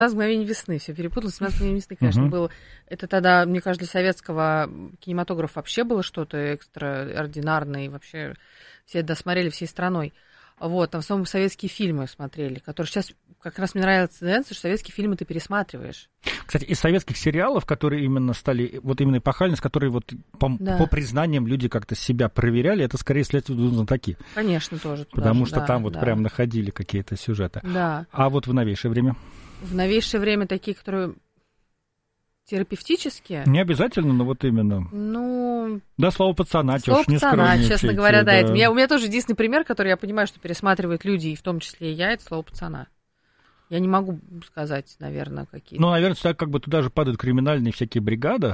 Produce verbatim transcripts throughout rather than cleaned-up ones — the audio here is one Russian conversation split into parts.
семнадцать мгновений весны, все перепуталось. семнадцать мгновений весны, конечно, uh-huh. было. Это тогда, мне кажется, для советского кинематографа вообще было что-то экстраординарное. И вообще все досмотрели всей страной. Вот, там в основном советские фильмы смотрели, которые сейчас как раз мне нравится тенденция, что советские фильмы ты пересматриваешь. Кстати, из советских сериалов, которые именно стали, вот именно эпохальность, которые вот по, да. по признаниям люди как-то себя проверяли, это скорее «Следствие знатоки». Конечно, тоже. Потому же, что да, там вот да. прям находили какие-то сюжеты. Да. А вот в новейшее время? В новейшее время такие, которые... терапевтические? Не обязательно, но вот именно. Ну... Да, слово пацана, слово не пацана, честно говоря, да. да. Это, я, у меня тоже единственный пример, который я понимаю, что пересматривают люди, и в том числе и я, это слово пацана. Я не могу сказать, наверное, какие-то. Ну, наверное, так как бы туда же падают криминальные всякие бригады.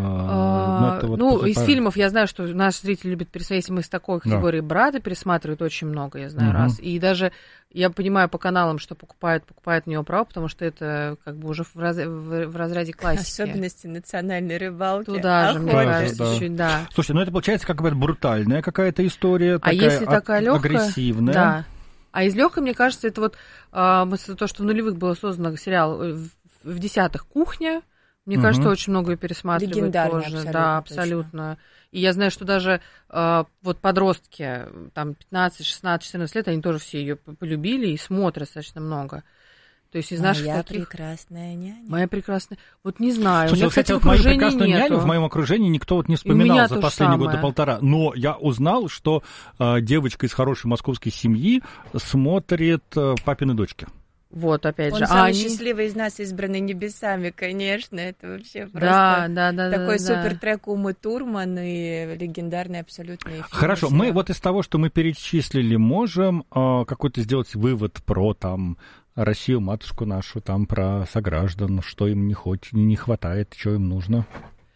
А, вот ну, вот из пар... фильмов я знаю, что наши зрители любят пересмотреть, если мы из такой категории да. брата пересматривают очень много, я знаю, угу. раз. И даже я понимаю по каналам, что покупают, покупают на него право, потому что это как бы уже в, раз... в разряде классики. Особенности национальной рыбалки. Туда же, мне кажется, да. чуть, да. Слушайте, ну это получается как бы брутальная какая-то история, а такая если такая а- легкая, агрессивная. Да. А из легкой, мне кажется, это вот а, то, что в нулевых было создано сериал в, в десятых «Кухня». Мне угу. кажется, очень много пересматривают легендарный, тоже. абсолютно. Да, абсолютно. Точно. И я знаю, что даже а, вот подростки, там пятнадцать, шестнадцать, четырнадцать лет, они тоже все ее полюбили и смотрят достаточно много. То есть из Моя наших таких... прекрасная няня. Моя прекрасная... Вот не знаю. Слушай, у меня, кстати, кстати, вот в мою окружении прекрасную нету. няню в моем окружении никто вот не вспоминал за последние года самое. полтора. Но я узнал, что э, девочка из хорошей московской семьи смотрит э, «Папины дочки». Вот, опять Он же. самый а счастливый они... из нас, избранный небесами, конечно. Это вообще просто да, да, да, такой да, супертрек Умы Турман и легендарный абсолютно фильм. Хорошо, мы вот из того, что мы перечислили, можем э, какой-то сделать вывод про там Россию, матушку нашу, там про сограждан, что им не, хочет, не хватает, что им нужно?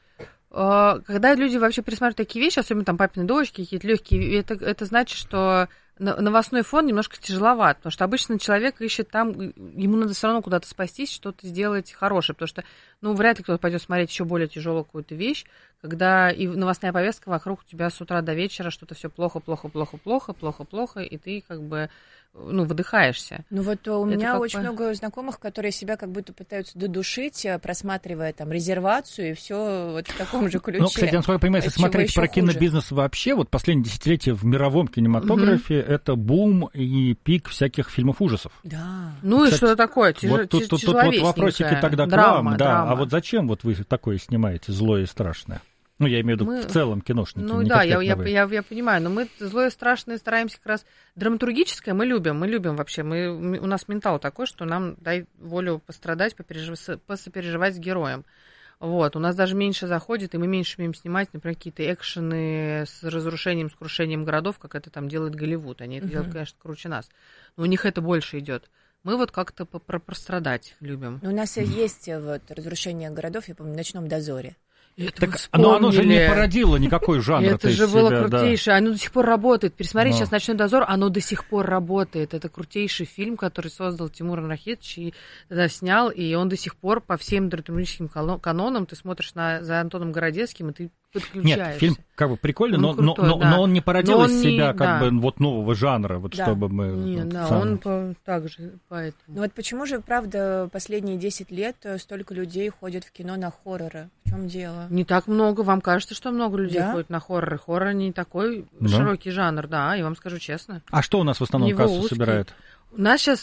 Когда люди вообще пересматривают такие вещи, особенно там «Папины дочки», какие-то легкие, это, это значит, что новостной фон немножко тяжеловат, потому что обычно человек ищет там, ему надо все равно куда-то спастись, что-то сделать хорошее, потому что, ну, вряд ли кто-то пойдет смотреть еще более тяжелую какую-то вещь, когда и новостная повестка вокруг тебя с утра до вечера, что-то все плохо, плохо, плохо, плохо, плохо, плохо, и ты как бы, ну, выдыхаешься. Ну вот у меня Это очень бы... много знакомых, которые себя как будто пытаются додушить, просматривая там резервацию и все вот в таком же ключе. Ну, кстати, насколько я понимаю, если смотреть про хуже? кинобизнес вообще, вот последние десятилетия в мировом кинематографе угу. это бум и пик всяких фильмов ужасов. Да. Ну кстати, и что такое? Тяж... Вот тут, тут, тут вот вопросики тогда к драма, вам, да. Драма. А вот зачем вот вы такое снимаете, злое и страшное? Ну, я имею в виду мы... в целом киношники. Ну да, я, я, я, я понимаю, но мы злое, страшное стараемся как раз... Драматургическое мы любим, мы любим вообще. Мы, у нас ментал такой, что нам дай волю пострадать, попережив... посопереживать с героем. Вот, у нас даже меньше заходит, и мы меньше умеем снимать, например, какие-то экшены с разрушением, с крушением городов, как это там делает Голливуд. Они это uh-huh. делают, конечно, круче нас. Но у них это больше идет. Мы вот как-то прострадать любим. У нас есть вот разрушение городов, я помню, в «Ночном дозоре». Это так, но оно же не породило никакой жанр. Это же было себя, крутейшее. Да. Оно до сих пор работает. Пересмотри, но. сейчас «Ночной дозор», оно до сих пор работает. Это крутейший фильм, который создал Тимур Анрахитович и да, снял, и он до сих пор по всем драматургическим канонам, ты смотришь на, за Антоном Городецким, и ты подключаешься. Нет, фильм как бы прикольный, но, крутой, но, да. но он не породил из себя не, как да. бы вот нового жанра, вот да. чтобы мы... Нет, вот, да, сам... он по, так же, поэтому. Ну вот почему же, правда, последние десять лет столько людей ходят в кино на хорроры? В чем дело? Не так много. Вам кажется, что много людей да? ходят на хорроры? Хоррор не такой да. широкий жанр, да, я вам скажу честно. А что у нас в основном Его кассу узкий. собирает? У нас сейчас,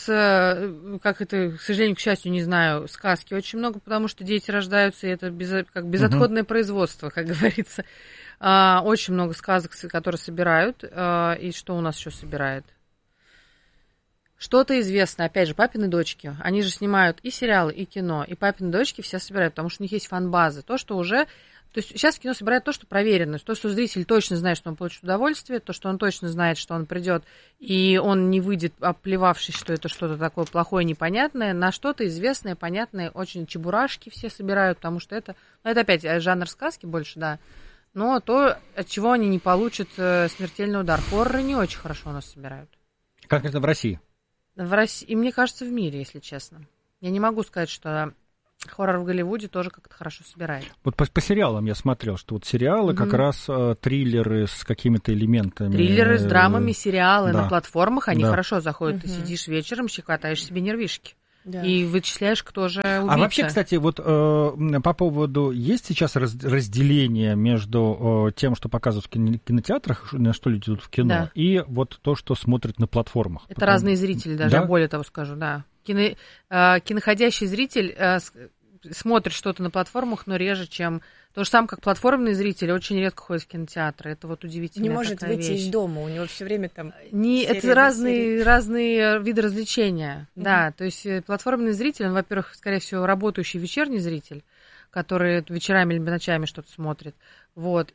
как это, к сожалению, к счастью, не знаю, сказки очень много, потому что дети рождаются, и это без, как безотходное uh-huh. производство, как говорится. Очень много сказок, которые собирают. И что у нас еще собирает? Что-то известно, опять же, «Папины дочки». Они же снимают и сериалы, и кино, и «Папины дочки» все собирают, потому что у них есть фан-базы. То, что уже... То есть сейчас кино собирает то, что проверено, то, что зритель точно знает, что он получит удовольствие, то, что он точно знает, что он придет, и он не выйдет, оплевавшись, что это что-то такое плохое, непонятное, на что-то известное, понятное, очень чебурашки все собирают, потому что это... Ну, это опять жанр сказки больше, да. Но то, от чего они не получат смертельный удар. Хорроры не очень хорошо у нас собирают. Конкретно в России? В России, и мне кажется, в мире, если честно. Я не могу сказать, что хоррор в Голливуде тоже как-то хорошо собирает. Вот по, по сериалам я смотрел, что вот сериалы mm-hmm. как раз э, триллеры с какими-то элементами. Триллеры с драмами, сериалы да. на платформах, они да. хорошо заходят. Mm-hmm. Ты сидишь вечером, щекотаешь себе нервишки. Да. И вычисляешь, кто же убийца. А вообще, кстати, вот э, по поводу, есть сейчас раз, разделение между э, тем, что показывают в кино, кинотеатрах, на что люди идут в кино, да. и вот то, что смотрят на платформах? Это Потому... разные зрители, даже, да? я более того скажу, да. Кино, э, киноходящий зритель э, смотрит что-то на платформах, но реже, чем... То же самое, как платформный зритель, очень редко ходит в кинотеатры. Это вот удивительно. Не может выйти вещь. Из дома, у него все время там... Не, это разные, разные виды развлечения, mm-hmm. да. То есть платформный зритель, он, во-первых, скорее всего, работающий вечерний зритель, который вечерами или ночами что-то смотрит. Вот.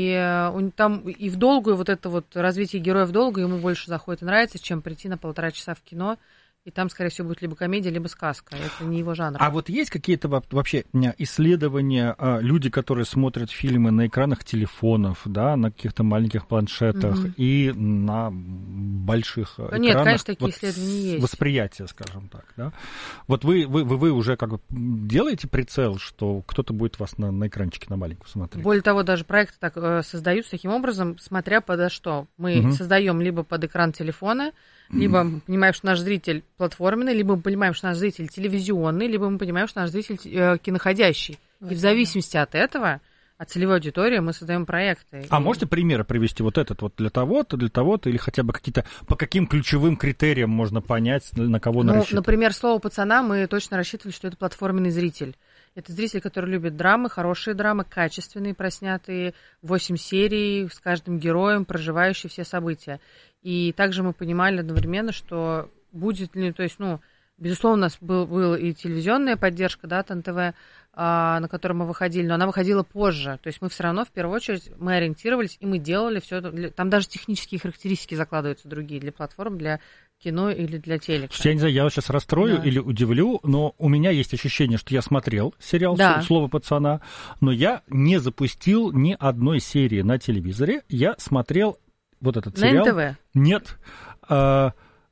И он там и в долгую вот это вот развитие героя в долгую ему больше заходит и нравится, чем прийти на полтора часа в кино. И там, скорее всего, будет либо комедия, либо сказка. Это не его жанр. А вот есть какие-то вообще исследования, люди, которые смотрят фильмы на экранах телефонов, да, на каких-то маленьких планшетах угу. и на больших Нет, экранах? Нет, конечно, такие вот исследования есть. Восприятие, скажем так, да? Вот вы, вы, вы, вы уже как бы делаете прицел, что кто-то будет вас на, на экранчике на маленьком смотреть? Более того, даже проекты так э, создаются таким образом, смотря под что. Мы угу. создаем либо под экран телефона, либо мы понимаем, что наш зритель платформенный, либо мы понимаем, что наш зритель телевизионный, либо мы понимаем, что наш зритель э, киноходящий. Вот, и в зависимости да. от этого, от целевой аудитории, мы создаем проекты. А и... можете примеры привести вот этот вот для того-то, для того-то, или хотя бы какие-то, по каким ключевым критериям можно понять, на кого ну, рассчитывать? Например, слово «пацана» мы точно рассчитывали, что это платформенный зритель. Это зритель, который любит драмы, хорошие драмы, качественные, проснятые, восемь серий, с каждым героем, проживающие все события. И также мы понимали одновременно, что будет ли, то есть, ну, безусловно, у нас был, была и телевизионная поддержка, да, ТНТВ, а, на которой мы выходили, но она выходила позже. То есть мы все равно, в первую очередь, мы ориентировались, и мы делали все это. Для... Там даже технические характеристики закладываются другие для платформ, для кино или для телека. Я не знаю, я вас сейчас расстрою да. или удивлю, но у меня есть ощущение, что я смотрел сериал да. «Слово пацана», но я не запустил ни одной серии на телевизоре. Я смотрел вот этот на сериал. эн тэ вэ? Нет. А,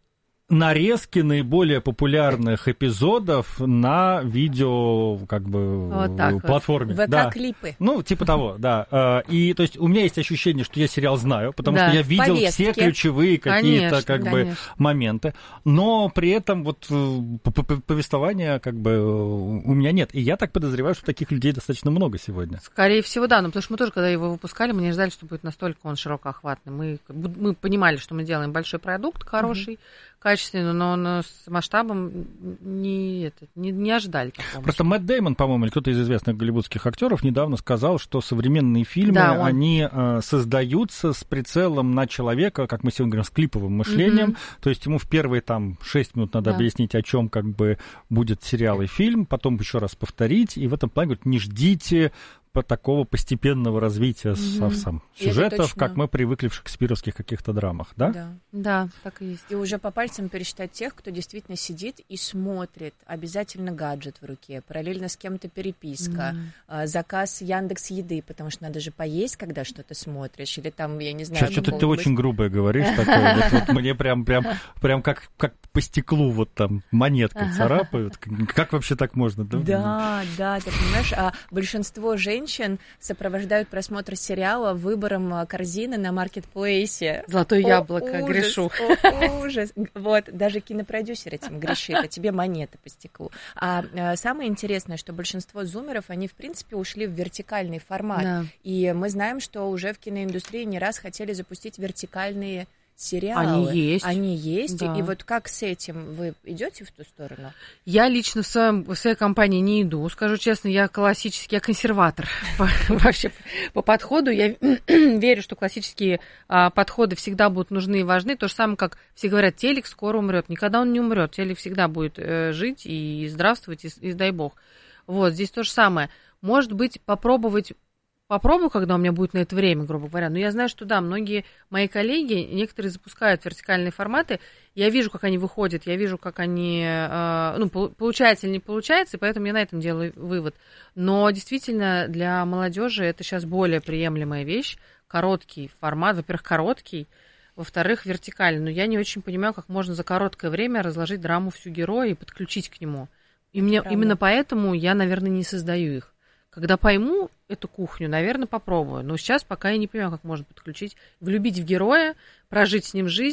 нарезки наиболее популярных эпизодов на видео, как бы, вот платформе. Вот. Да. ВК-клипы. Ну, типа того, да. И, то есть, у меня есть ощущение, что я сериал знаю, потому да. что я видел Повестки. все ключевые какие-то, конечно, как конечно. бы, моменты. Но при этом вот повествования, как бы, у меня нет. И я так подозреваю, что таких людей достаточно много сегодня. Скорее всего, да. Но потому что мы тоже, когда его выпускали, мы не ждали, что будет настолько он широкоохватный. Мы, мы понимали, что мы делаем большой продукт, хороший, mm-hmm. качественный, но он с масштабом не, это, не, не ожидали такого. Просто Мэтт Дэймон, по-моему, или кто-то из известных голливудских актеров недавно сказал, что современные фильмы, да, он... они э, создаются с прицелом на человека, как мы сегодня говорим, с клиповым мышлением. Mm-hmm. То есть ему в первые там шесть минут надо да. объяснить, о чем как бы будет сериал и фильм, потом еще раз повторить. И в этом плане говорят, не ждите такого постепенного развития mm-hmm. сам, сюжетов, как мы привыкли в шекспировских каких-то драмах, да? Да, да, так и есть. И уже по пальцам пересчитать тех, кто действительно сидит и смотрит, обязательно гаджет в руке, параллельно с кем-то переписка, mm-hmm. заказ Яндекс Еды, потому что надо же поесть, когда что-то смотришь, или там, я не знаю... Сейчас что-то ты очень грубое говоришь, такое, вот, вот мне прям, прям, прям как, как по стеклу вот там монеткой царапают. Как вообще так можно? Да, да, да, ты понимаешь, а большинство женщин сопровождают просмотр сериала выбором корзины на маркетплейсе. Золотое о, яблоко, ужас, грешу. О, ужас. Вот, даже кинопродюсер этим грешит, а тебе монеты по стеклу. А, а самое интересное, что большинство зумеров, они, в принципе, ушли в вертикальный формат. Да. И мы знаем, что уже в киноиндустрии не раз хотели запустить вертикальные сериалы. Они есть. Они есть. Да. И вот как с этим вы идете в ту сторону? Я лично в, своем, в своей компании не иду. Скажу честно, я классический, я консерватор. Вообще по подходу. Я верю, что классические подходы всегда будут нужны и важны. То же самое, как все говорят, телек скоро умрет. Никогда он не умрет. Телек всегда будет жить и здравствовать, и дай бог. Вот, здесь то же самое. Может быть, попробовать Попробую, когда у меня будет на это время, грубо говоря. Но я знаю, что да, многие мои коллеги, некоторые запускают вертикальные форматы. Я вижу, как они выходят, я вижу, как они, э, ну, получается или не получается, и поэтому я на этом делаю вывод. Но действительно для молодежи это сейчас более приемлемая вещь. Короткий формат, во-первых, короткий, во-вторых, вертикальный. Но я не очень понимаю, как можно за короткое время разложить драму всю героя и подключить к нему. И мне, именно поэтому я, наверное, не создаю их. Когда пойму эту кухню, наверное, попробую. Но сейчас пока я не понимаю, как можно подключить, влюбить в героя, прожить с ним жизнь,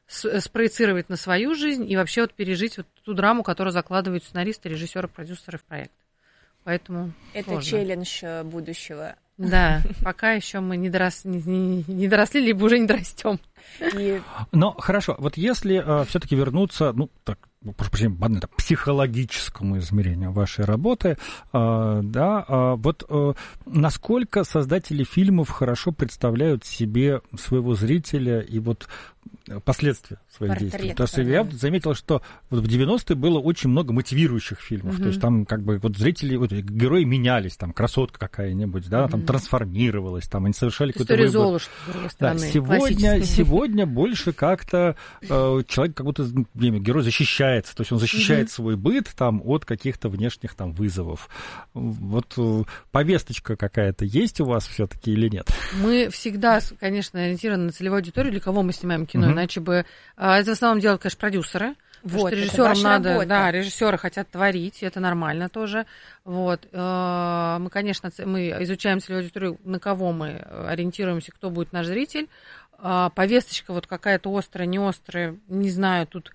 спроецировать на свою жизнь и вообще вот пережить вот ту драму, которую закладывают сценаристы, режиссеры, продюсеры в проект. Поэтому это сложно. Челлендж будущего. Да, пока еще мы не, дорос, не, не, не доросли, либо уже не дорастем. И... Но хорошо, вот если э, все-таки вернуться, ну, так, прошу прощения, к психологическому измерению вашей работы, э, да, э, вот э, насколько создатели фильмов хорошо представляют себе своего зрителя и вот последствия своих Портрет, действий. Потому что я заметил, что вот в девяностые было очень много мотивирующих фильмов. Mm-hmm. То есть там как бы вот зрители, вот, герои менялись, там красотка какая-нибудь, да, mm-hmm. там трансформировалась, там они совершали какой-то выбор. Золушки, с другой стороны. Да, сегодня, сегодня больше как-то э, человек как будто герой защищается, то есть он защищает mm-hmm. свой быт там от каких-то внешних там вызовов. Вот э, повесточка какая-то есть у вас все-таки или нет? Мы всегда, конечно, ориентированы на целевую аудиторию, для кого мы снимаем кино, mm-hmm. иначе бы... Это в основном делают, конечно, продюсеры. Вот, что режиссерам надо, работа. Да, режиссеры хотят творить, это нормально тоже. Вот. Мы, конечно, мы изучаем целевую аудиторию, на кого мы ориентируемся, кто будет наш зритель. Повесточка вот какая-то острая, не острая, не знаю, тут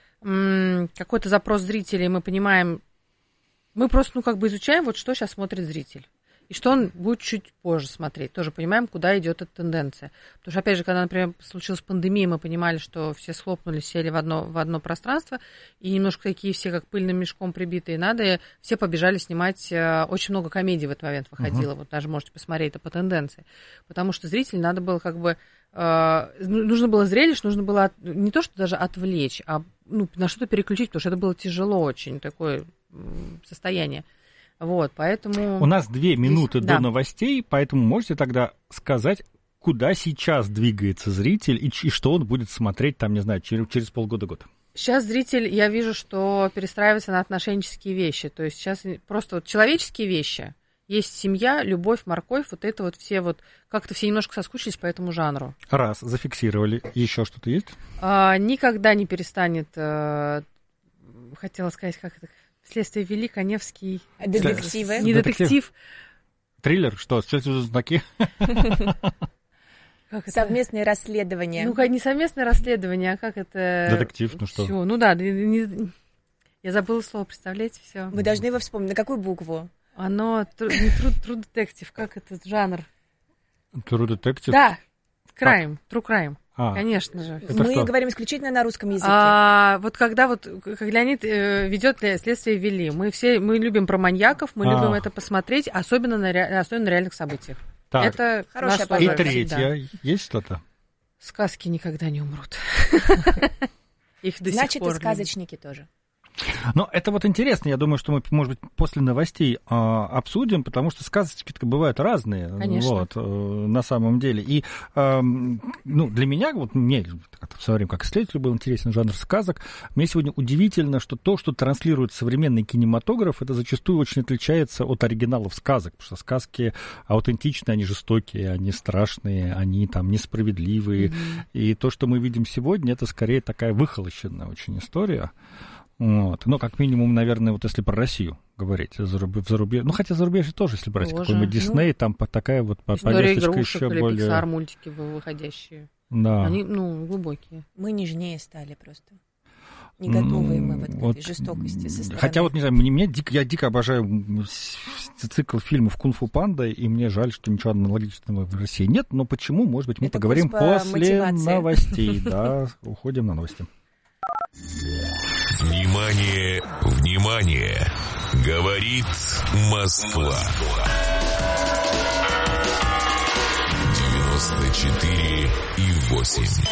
какой-то запрос зрителей, мы понимаем, мы просто, ну, как бы изучаем, вот что сейчас смотрит зритель. И что он будет чуть позже смотреть. Тоже понимаем, куда идет эта тенденция. Потому что, опять же, когда, например, случилась пандемия, мы понимали, что все схлопнулись, сели в одно, в одно пространство, и немножко такие все, как пыльным мешком прибитые надо, и все побежали снимать. Очень много комедий в этот момент выходило. Uh-huh. Вот даже можете посмотреть это по тенденции. Потому что зритель надо было как бы... Э, нужно было зрелищ, нужно было от, не то, что даже отвлечь, а ну, на что-то переключить, потому что это было тяжело очень, такое состояние. Вот, поэтому... У нас две минуты Здесь, до да. новостей, поэтому можете тогда сказать, куда сейчас двигается зритель и, и что он будет смотреть, там, не знаю, через, через полгода-год? Сейчас зритель, я вижу, что перестраивается на отношенческие вещи. То есть сейчас просто вот человеческие вещи. Есть семья, любовь, морковь, вот это вот все вот... Как-то все немножко соскучились по этому жанру. Раз, зафиксировали. Еще что-то есть? А, никогда не перестанет... А, хотела сказать, как это... Следствие вели, Коневский. Детективы. Не детектив. детектив. Триллер? Что? Следствие знаки? Совместные расследования. Ну, не совместное расследование, а как это... Детектив, ну что? Всё. Ну да, я забыла слово, представляете, все. Вы должны его вспомнить. На какую букву? Оно не true детектив, как этот жанр? True детектив? Да, crime, true crime. А, конечно же. Мы что? Говорим исключительно на русском языке. А, вот когда вот, как Леонид э, ведет следствие вели, мы все, мы любим про маньяков, мы а. любим это посмотреть, особенно на, ре, особенно на реальных событиях. Так. Это хорошая И третье, есть что-то? Сказки никогда не умрут. Их до Значит, сих пор и сказочники тоже. Но это вот интересно, я думаю, что мы, может быть, после новостей э, обсудим, потому что сказочки-то бывают разные. Конечно. Вот, э, на самом деле. И э, ну, для меня, вот мне в свое время как исследователю был интересен жанр сказок. Мне сегодня удивительно, что то, что транслирует современный кинематограф, это зачастую очень отличается от оригиналов сказок, потому что сказки аутентичные, они жестокие, они страшные, они там несправедливые. Mm-hmm. И то, что мы видим сегодня, это скорее такая выхолощенная очень история. Вот. Ну, как минимум, наверное, вот если про Россию говорить, в зарубежье, ну, хотя зарубежье тоже, если брать тоже. Какой-нибудь Дисней, ну, там такая вот повесточка еще или более... Pixar мультики выходящие. Да. Они, ну, глубокие. Мы нежнее стали просто. Не готовы мы вот к вот, этой жестокости со стороны. Хотя вот, не знаю, мне, мне дико, я дико обожаю цикл фильмов «Кунг-фу панда», и мне жаль, что ничего аналогичного в России нет, но почему, может быть, мы Это поговорим после мотивации. Новостей. Да, уходим на новости. Внимание, внимание! Говорит Москва. девяносто четыре и восемь.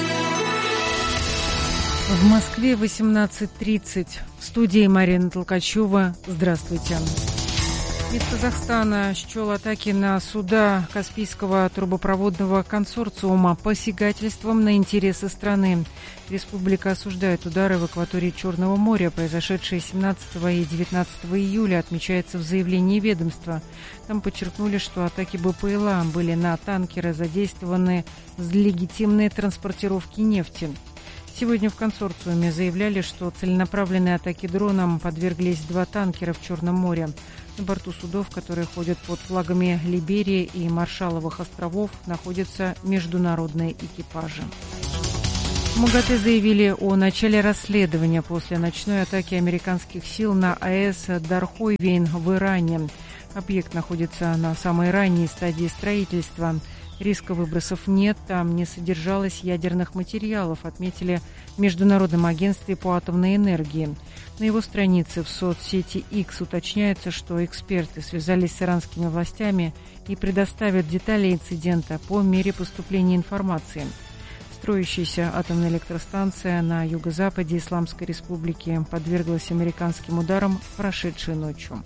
В Москве восемнадцать тридцать. В студии Марина Толкачева. Здравствуйте. МИД Казахстана счел атаки на суда Каспийского трубопроводного консорциума посягательством на интересы страны. Республика осуждает удары в акватории Черного моря, произошедшие семнадцатого и девятнадцатого июля, отмечается в заявлении ведомства. Там подчеркнули, что атаки БПЛА были на танкеры, задействованы в легитимной транспортировке нефти. Сегодня в консорциуме заявляли, что целенаправленные атаки дроном подверглись два танкера в Черном море. На борту судов, которые ходят под флагами Либерии и Маршалловых островов, находятся международные экипажи. МАГАТЭ заявили о начале расследования после ночной атаки американских сил на АЭС Дархойвейн в Иране. Объект находится на самой ранней стадии строительства. Риска выбросов нет, там не содержалось ядерных материалов, отметили в Международном агентстве по атомной энергии. На его странице в соцсети X уточняется, что эксперты связались с иранскими властями и предоставят детали инцидента по мере поступления информации. Строящаяся атомная электростанция на юго-западе Исламской Республики подверглась американским ударам прошедшей ночью.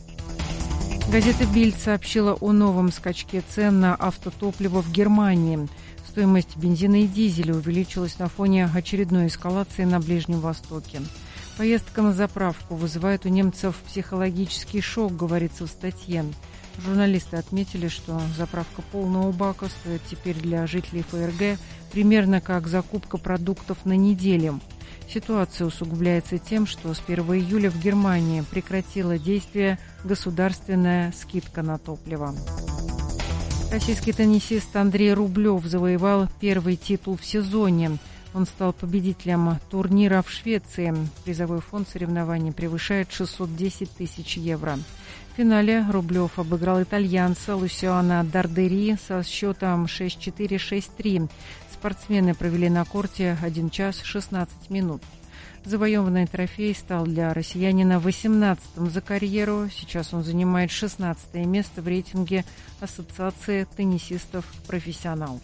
Газета «Бильд» сообщила о новом скачке цен на автотопливо в Германии. Стоимость бензина и дизеля увеличилась на фоне очередной эскалации на Ближнем Востоке. Поездка на заправку вызывает у немцев психологический шок, говорится в статье. Журналисты отметили, что заправка полного бака стоит теперь для жителей ФРГ примерно как закупка продуктов на неделю. Ситуация усугубляется тем, что с первого июля в Германии прекратила действие государственная скидка на топливо. Российский теннисист Андрей Рублев завоевал первый титул в сезоне. Он стал победителем турнира в Швеции. Призовой фонд соревнований превышает шестьсот десять тысяч евро. В финале Рублев обыграл итальянца Лусиано Дардери со счетом шесть четыре - шесть три. Спортсмены провели на корте один час шестнадцать минут. Завоеванный трофей стал для россиянина восемнадцатым за карьеру. Сейчас он занимает шестнадцатое место в рейтинге Ассоциации теннисистов-профессионалов.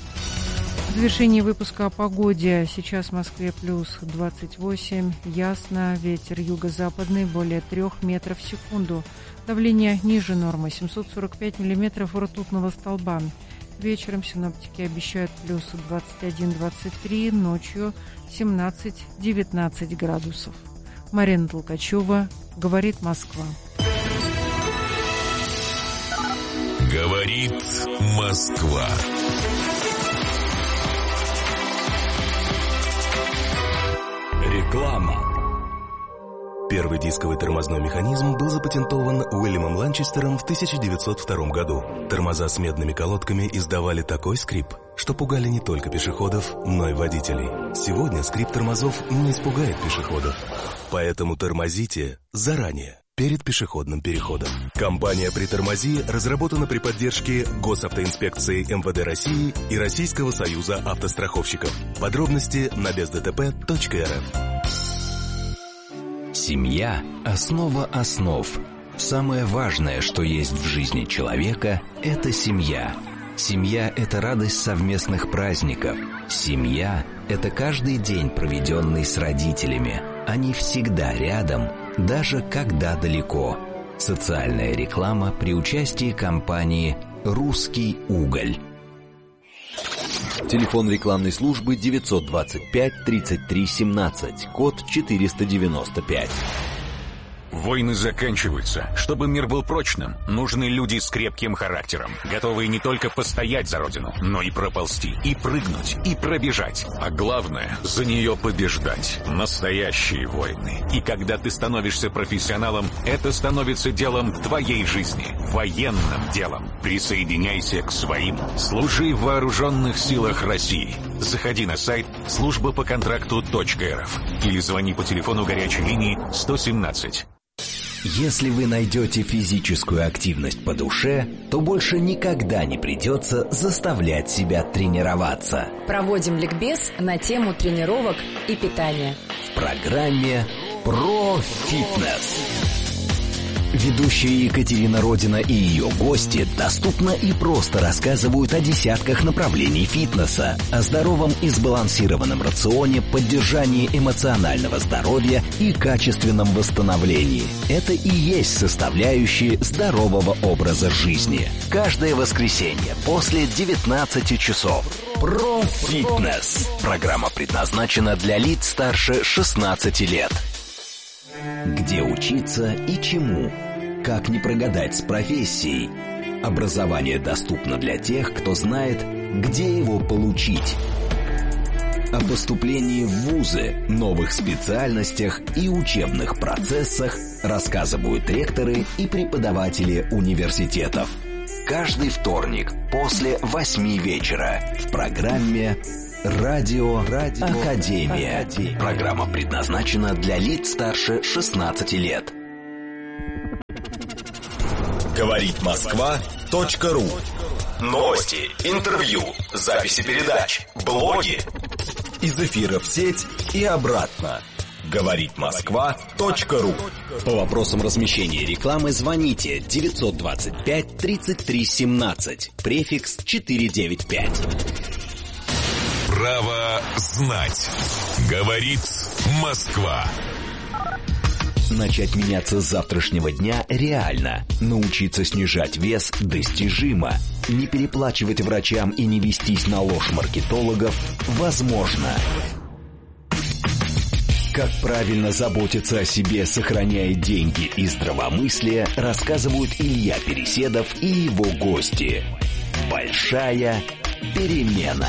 В завершении выпуска о погоде. Сейчас в Москве плюс двадцать восемь, ясно, ветер юго-западный более трех метров в секунду. Давление ниже нормы семьсот сорок пять миллиметров ртутного столба. Вечером синоптики обещают плюс двадцать один - двадцать три, ночью семнадцать - девятнадцать градусов. Марина Толкачева, говорит Москва. Говорит Москва. Реклама. Первый дисковый тормозной механизм был запатентован Уильямом Ланчестером в тысяча девятьсот втором году. Тормоза с медными колодками издавали такой скрип, что пугали не только пешеходов, но и водителей. Сегодня скрип тормозов не испугает пешеходов. Поэтому тормозите заранее, перед пешеходным переходом. Компания «Притормози» разработана при поддержке Госавтоинспекции эм вэ дэ России и Российского союза автостраховщиков. Подробности на без дэ тэ пэ точка эр эф. Семья – основа основ. Самое важное, что есть в жизни человека – это семья. Семья – это радость совместных праздников. Семья – это каждый день, проведенный с родителями. Они всегда рядом, даже когда далеко. Социальная реклама при участии компании «Русский уголь». Телефон рекламной службы девятьсот двадцать пять тридцать три семнадцать, код четыреста девяносто пять. Войны заканчиваются. Чтобы мир был прочным, нужны люди с крепким характером, готовые не только постоять за родину, но и проползти, и прыгнуть, и пробежать. А главное, за нее побеждать. Настоящие войны. И когда ты становишься профессионалом, это становится делом твоей жизни. Военным делом. Присоединяйся к своим. Служи в вооруженных силах России. Заходи на сайт служба по контракту точка эр эф или звони по телефону горячей линии сто семнадцать. Если вы найдете физическую активность по душе, то больше никогда не придется заставлять себя тренироваться. Проводим ликбез на тему тренировок и питания. В программе «Про фитнес». Ведущая Екатерина Родина и ее гости доступно и просто рассказывают о десятках направлений фитнеса, о здоровом и сбалансированном рационе, поддержании эмоционального здоровья и качественном восстановлении. Это и есть составляющие здорового образа жизни. Каждое воскресенье после девятнадцати часов. Про фитнес. Программа предназначена для лиц старше шестнадцати лет. Где учиться и чему? Как не прогадать с профессией? Образование доступно для тех, кто знает, где его получить. О поступлении в вузы, новых специальностях и учебных процессах рассказывают ректоры и преподаватели университетов. Каждый вторник после восьми вечера в программе Радио, Радио Академия. Академия. Программа предназначена для лиц старше шестнадцати лет. Говорит Москва.ру. Новости, интервью, записи передач, блоги. Из эфира в сеть и обратно. Говорит Москва.ру. По вопросам размещения рекламы звоните девятьсот двадцать пять тридцать три семнадцать, префикс четыреста девяносто пять. Право знать. Говорит Москва. Начать меняться с завтрашнего дня реально. Научиться снижать вес достижимо. Не переплачивать врачам и не вестись на ложь маркетологов возможно. Как правильно заботиться о себе, сохраняя деньги и здравомыслие, рассказывают Илья Переседов и его гости. Большая перемена.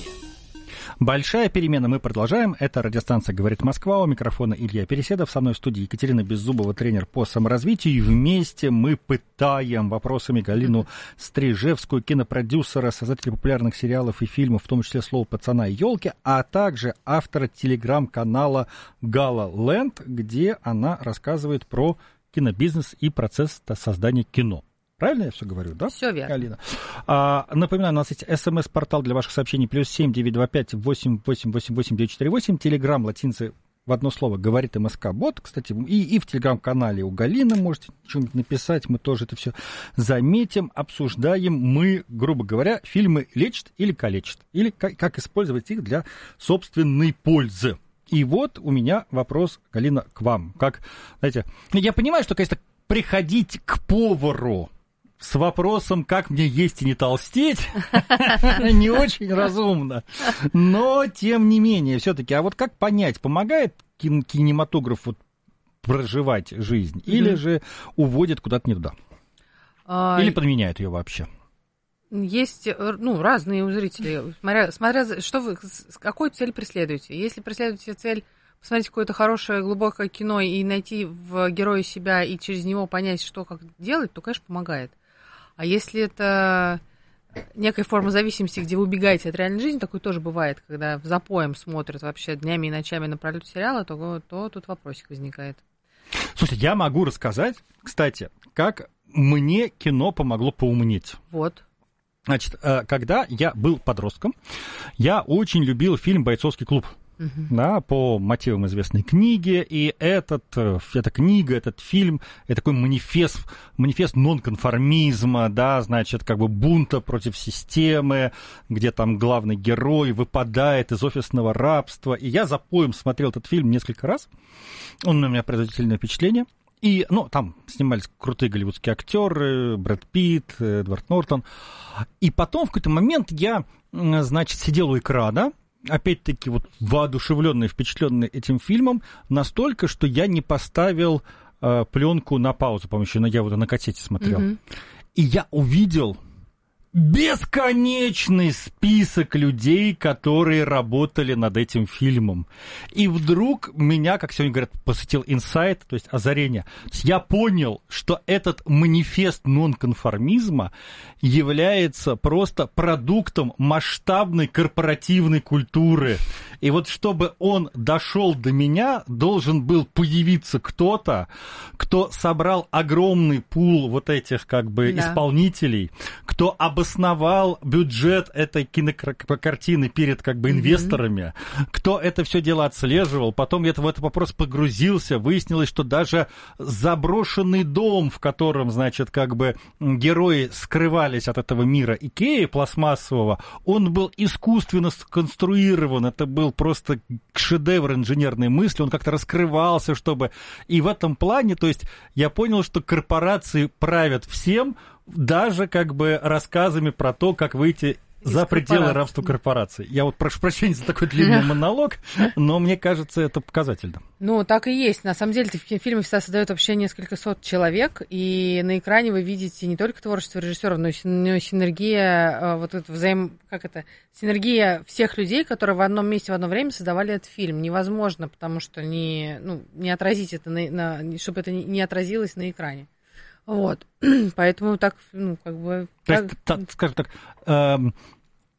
Большая перемена. Мы продолжаем. Это радиостанция «Говорит Москва». У микрофона Илья Переседов. Со мной в студии Екатерина Беззубова, тренер по саморазвитию. И вместе мы пытаем вопросами Галину Стрижевскую, кинопродюсера, создателя популярных сериалов и фильмов, в том числе «Слово пацана» и «Елки», а также автора телеграм-канала «Гала Ленд», где она рассказывает про кинобизнес и процесс создания кино. Правильно я все говорю, да? Все верно. Алина. А, напоминаю, у нас есть смс-портал для ваших сообщений плюс семь девятьсот двадцать пять восемь восемь восемь восемь девять четыре восемь. Телеграм латинцы в одно слово говорит МСК-бот. Кстати, и, и в телеграм-канале у Галины можете что-нибудь написать. Мы тоже это все заметим, обсуждаем. Мы, грубо говоря, фильмы лечат или калечат. Или как, как использовать их для собственной пользы. И вот у меня вопрос, Галина, к вам. Как, знаете, я понимаю, что, конечно, приходить к повару с вопросом, как мне есть и не толстеть, не очень разумно. Но, тем не менее, все-таки, а вот как понять, помогает кинематограф вот проживать жизнь, или же уводит куда-то не туда? Или подменяет ее вообще? Есть, ну, разные у зрителей, смотря, смотря что вы, с какой цель преследуете. Если преследуете цель посмотреть какое-то хорошее, глубокое кино и найти в герое себя и через него понять, что как делать, то, конечно, помогает. А если это некая форма зависимости, где вы убегаете от реальной жизни, такое тоже бывает, когда в запоем смотрят вообще днями и ночами напролёт сериала, то, то тут вопросик возникает. Слушайте, я могу рассказать, кстати, как мне кино помогло поумнеть. Вот. Значит, когда я был подростком, я очень любил фильм «Бойцовский клуб». Uh-huh. Да, по мотивам известной книги, и этот, эта книга, этот фильм, это такой манифест, манифест нонконформизма, да, значит, как бы бунта против системы, где там главный герой выпадает из офисного рабства, и я запоем смотрел этот фильм несколько раз, он на меня произвел сильное впечатление, и, ну, там снимались крутые голливудские актеры, Брэд Питт, Эдвард Нортон, и потом в какой-то момент я, значит, сидел у экрана, опять-таки, вот воодушевленный, впечатленный этим фильмом, настолько, что я не поставил э, пленку на паузу, по-моему, еще я вот на кассете смотрел. Mm-hmm. И я увидел бесконечный список людей, которые работали над этим фильмом. И вдруг меня, как сегодня говорят, посетил инсайт, то есть озарение. То есть я понял, что этот манифест нонконформизма является просто продуктом масштабной корпоративной культуры. И вот чтобы он дошел до меня, должен был появиться кто-то, кто собрал огромный пул вот этих как бы да. исполнителей, кто обосновал бюджет этой кинокартины перед как бы инвесторами, mm-hmm. кто это все дело отслеживал. Потом я в этот вопрос погрузился, выяснилось, что даже заброшенный дом, в котором, значит, как бы герои скрывались от этого мира Икеи пластмассового, он был искусственно сконструирован, это был просто шедевр инженерной мысли, он как-то раскрывался, чтобы... И в этом плане, то есть я понял, что корпорации правят всем, даже как бы рассказами про то, как выйти из за пределы рабства корпораций. Я вот прошу прощения за такой длинный монолог, но мне кажется, это показательно. Ну, так и есть. На самом деле, в фильме всегда создает вообще несколько сот человек, и на экране вы видите не только творчество режиссеров, но и синергия, вот это взаим... как это? Синергия всех людей, которые в одном месте в одно время создавали этот фильм. Невозможно, потому что не, ну, не отразить это, на, на, чтобы это не отразилось на экране. Вот, поэтому так, ну, как бы... То так... есть, так, скажем так, эм,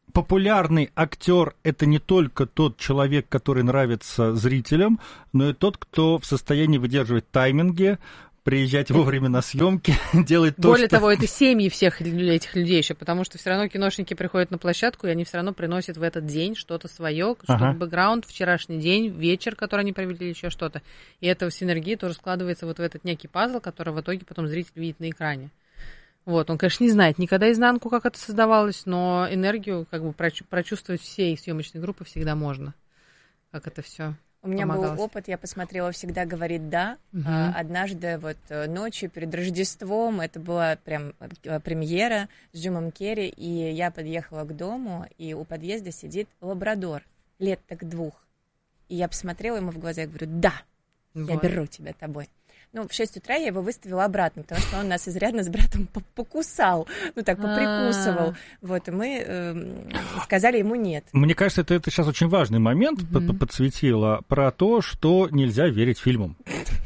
популярный актер — это не только тот человек, который нравится зрителям, но и тот, кто в состоянии выдерживать тайминги, приезжать вовремя на съемки, делать то, Более что... того, это семьи всех этих людей еще, потому что все равно киношники приходят на площадку, и они все равно приносят в этот день что-то свое, ага. что-то бэкграунд, вчерашний день, вечер, который они провели, еще что-то. И эта синергия тоже складывается вот в этот некий пазл, который в итоге потом зритель видит на экране. Вот, он, конечно, не знает никогда изнанку, как это создавалось, но энергию как бы прочувствовать всей съемочной группы всегда можно, как это все. У меня помогалось. был опыт, я посмотрела «Всегда говорит да». Угу. Однажды вот ночью перед Рождеством, это была прям премьера с Джимом Керри, и я подъехала к дому, и у подъезда сидит лабрадор, лет так двух. И я посмотрела ему в глаза и говорю: да, вот. Я беру тебя тобой. Ну, в шесть утра я его выставила обратно, потому что он нас изрядно с братом покусал, ну так, поприкусывал. Вот, и мы э, сказали ему нет. Мне кажется, это, это сейчас очень важный момент mm-hmm. подсветило про то, что нельзя верить фильмам.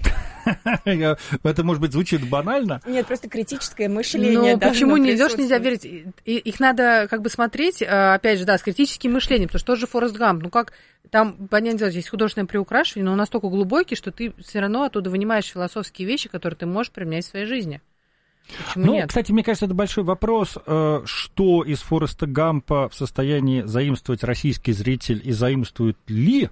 Это, может быть, звучит банально. Нет, просто критическое мышление. Ну, почему не идешь, нельзя верить? Их надо как бы смотреть, опять же, да, с критическим мышлением, потому что тот же Форест Гамп, ну как, там, понятное дело, здесь художественное приукрашивание, но он настолько глубокий, что ты все равно оттуда вынимаешь философские вещи, которые ты можешь применять в своей жизни. Почему ну, нет? Кстати, мне кажется, это большой вопрос, что из Фореста Гампа в состоянии заимствовать российский зритель и заимствует ли.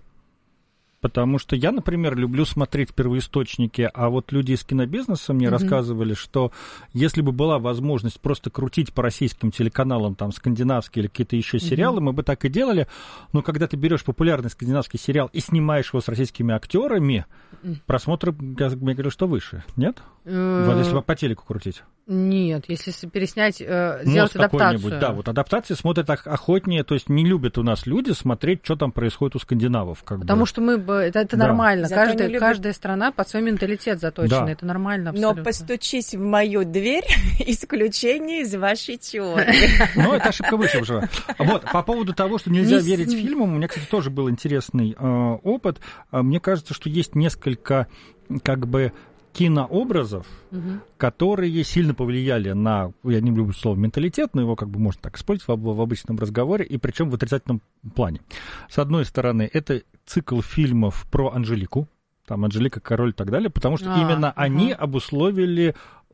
Потому что я, например, люблю смотреть первоисточники, а вот люди из кинобизнеса мне mm-hmm. рассказывали, что если бы была возможность просто крутить по российским телеканалам там скандинавские или какие-то еще сериалы, mm-hmm. мы бы так и делали. Но когда ты берешь популярный скандинавский сериал и снимаешь его с российскими актерами, mm-hmm. просмотры, я, я говорю, что выше, нет? Mm-hmm. Вот если по телеку крутить. Нет, если переснять, э, сделать Мост адаптацию. Да, вот адаптации смотрят охотнее, то есть не любят у нас люди смотреть, что там происходит у скандинавов. Как Потому бы. что мы, это, это да. нормально, каждая, любят... каждая страна под свой менталитет заточена, да. Это нормально абсолютно. Но постучись в мою дверь, исключение из вашей теории. Ну, это ошибка выше уже. Вот, по поводу того, что нельзя верить фильмам, у меня, кстати, тоже был интересный опыт. Мне кажется, что есть несколько, как бы, кинообразов, угу. которые сильно повлияли на, я не люблю слово менталитет, но его как бы можно так использовать в, в обычном разговоре, и причем в отрицательном плане. С одной стороны, это цикл фильмов про Анжелику, там Анжелика, король и так далее, потому что а, именно угу. они обусловили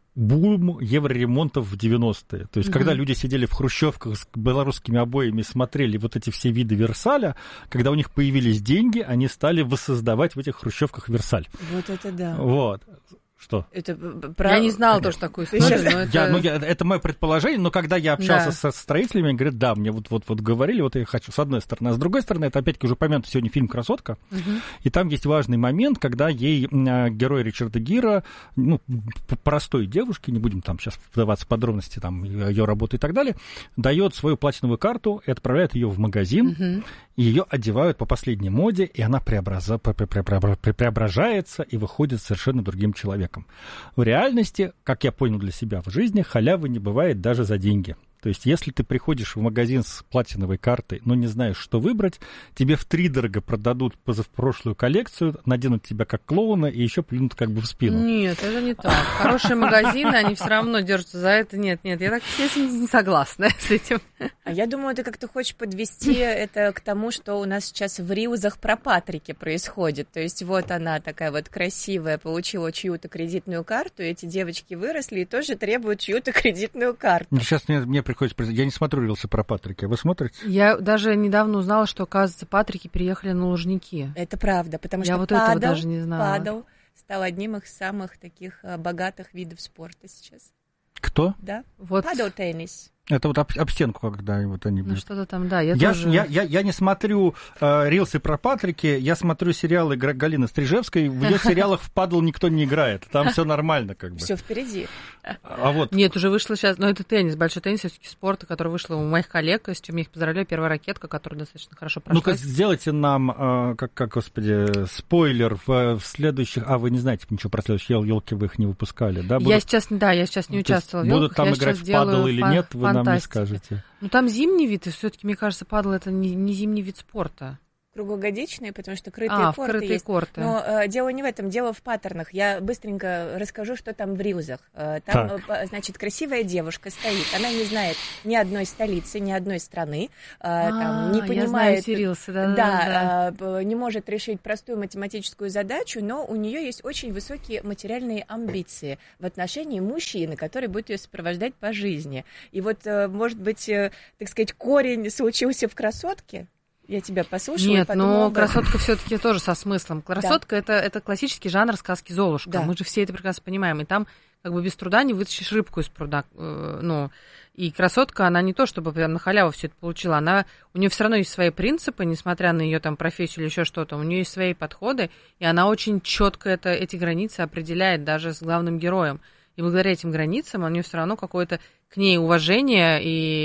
бум евроремонтов в девяностые. То есть, угу. когда люди сидели в хрущевках с белорусскими обоями, смотрели вот эти все виды Версаля, когда у них появились деньги, они стали воссоздавать в этих хрущевках Версаль. Вот это да. Вот. Что? Это про... Я не знала тоже такую историю. Ну, это... Я, ну, я, это мое предположение, но когда я общался да. со строителями, они говорят, да, мне вот-вот говорили, вот я хочу, с одной стороны. А с другой стороны, это опять-таки уже помянутый сегодня фильм «Красотка», угу. и там есть важный момент, когда ей герой Ричарда Гира, ну, простой девушке, не будем там сейчас вдаваться в подробности, там, ее работы и так далее, дает свою платиновую карту и отправляет ее в магазин, угу. и ее одевают по последней моде, и она преобраза... преображается и выходит совершенно другим человеком. В реальности, как я понял для себя в жизни, халявы не бывает даже за деньги. То есть, если ты приходишь в магазин с платиновой картой, но не знаешь, что выбрать, тебе втридорого продадут позапрошлую коллекцию, наденут тебя как клоуна и еще плюнут как бы в спину. Нет, это не так. Хорошие магазины, они все равно держатся за это. Нет, нет, я так не согласна с этим. А я думаю, ты как-то хочешь подвести это к тому, что у нас сейчас в рилзах про Патрики происходит. То есть вот она такая вот красивая, получила чью-то кредитную карту, и эти девочки выросли и тоже требуют чью-то кредитную карту. Сейчас мне, мне приходится... Я не смотрю рилсы про Патрики. Вы смотрите? Я даже недавно узнала, что, оказывается, Патрики переехали на Лужники. Это правда, потому я что вот падал, этого даже не знала. падал, стал одним из самых таких богатых видов спорта сейчас. Кто? Да, вот. падал теннис. Это вот об, об стенку, когда вот они... Ну, что-то там, да, я, я тоже... Я, я, я не смотрю э, рилсы про Патрики, я смотрю сериалы Галины Стрижевской, в ее сериалах в падл никто не играет, там все нормально как бы. Все впереди. А вот... Нет, уже вышло сейчас, но это теннис, большой теннис, все-таки спорт, который вышел у моих коллег, с чем я их поздравляю, первая ракетка, которая достаточно хорошо прошла. Ну-ка, сделайте нам, э, как, как, господи, спойлер в, в следующих... А, вы не знаете ничего про следующие елки, вы их не выпускали, да? Будут... Я сейчас, да, я сейчас не участвовала в елках. Будут там я играть в падл или фан- нет, вы фантастику. нам не скажете. Ну, там зимний вид, и все-таки, мне кажется, падл это не, не зимний вид спорта. круглогодичные, потому что крытые а, корты есть. Корты. Но э, дело не в этом, дело в паттернах. Я быстренько расскажу, что там в рилзах. Э, там, э, значит, красивая девушка стоит, она не знает ни одной столицы, ни одной страны, э, там, не понимает, рилсы, да, да, да, да. Э, не может решить простую математическую задачу, но у нее есть очень высокие материальные амбиции в отношении мужчины, который будет ее сопровождать по жизни. И вот, э, может быть, э, так сказать, корень случился в красотке. Я тебя послушала. Нет, но красотка все-таки тоже со смыслом. Красотка да. это, это классический жанр сказки Золушка. Да. Мы же все это прекрасно понимаем. И там как бы без труда не вытащишь рыбку из пруда. Ну, и красотка, она не то, чтобы прям на халяву все это получила. Она, у нее все равно есть свои принципы, несмотря на ее там профессию или еще что-то. У нее есть свои подходы, и она очень четко это, эти границы определяет даже с главным героем. И благодаря этим границам у нее все равно какое-то к ней уважение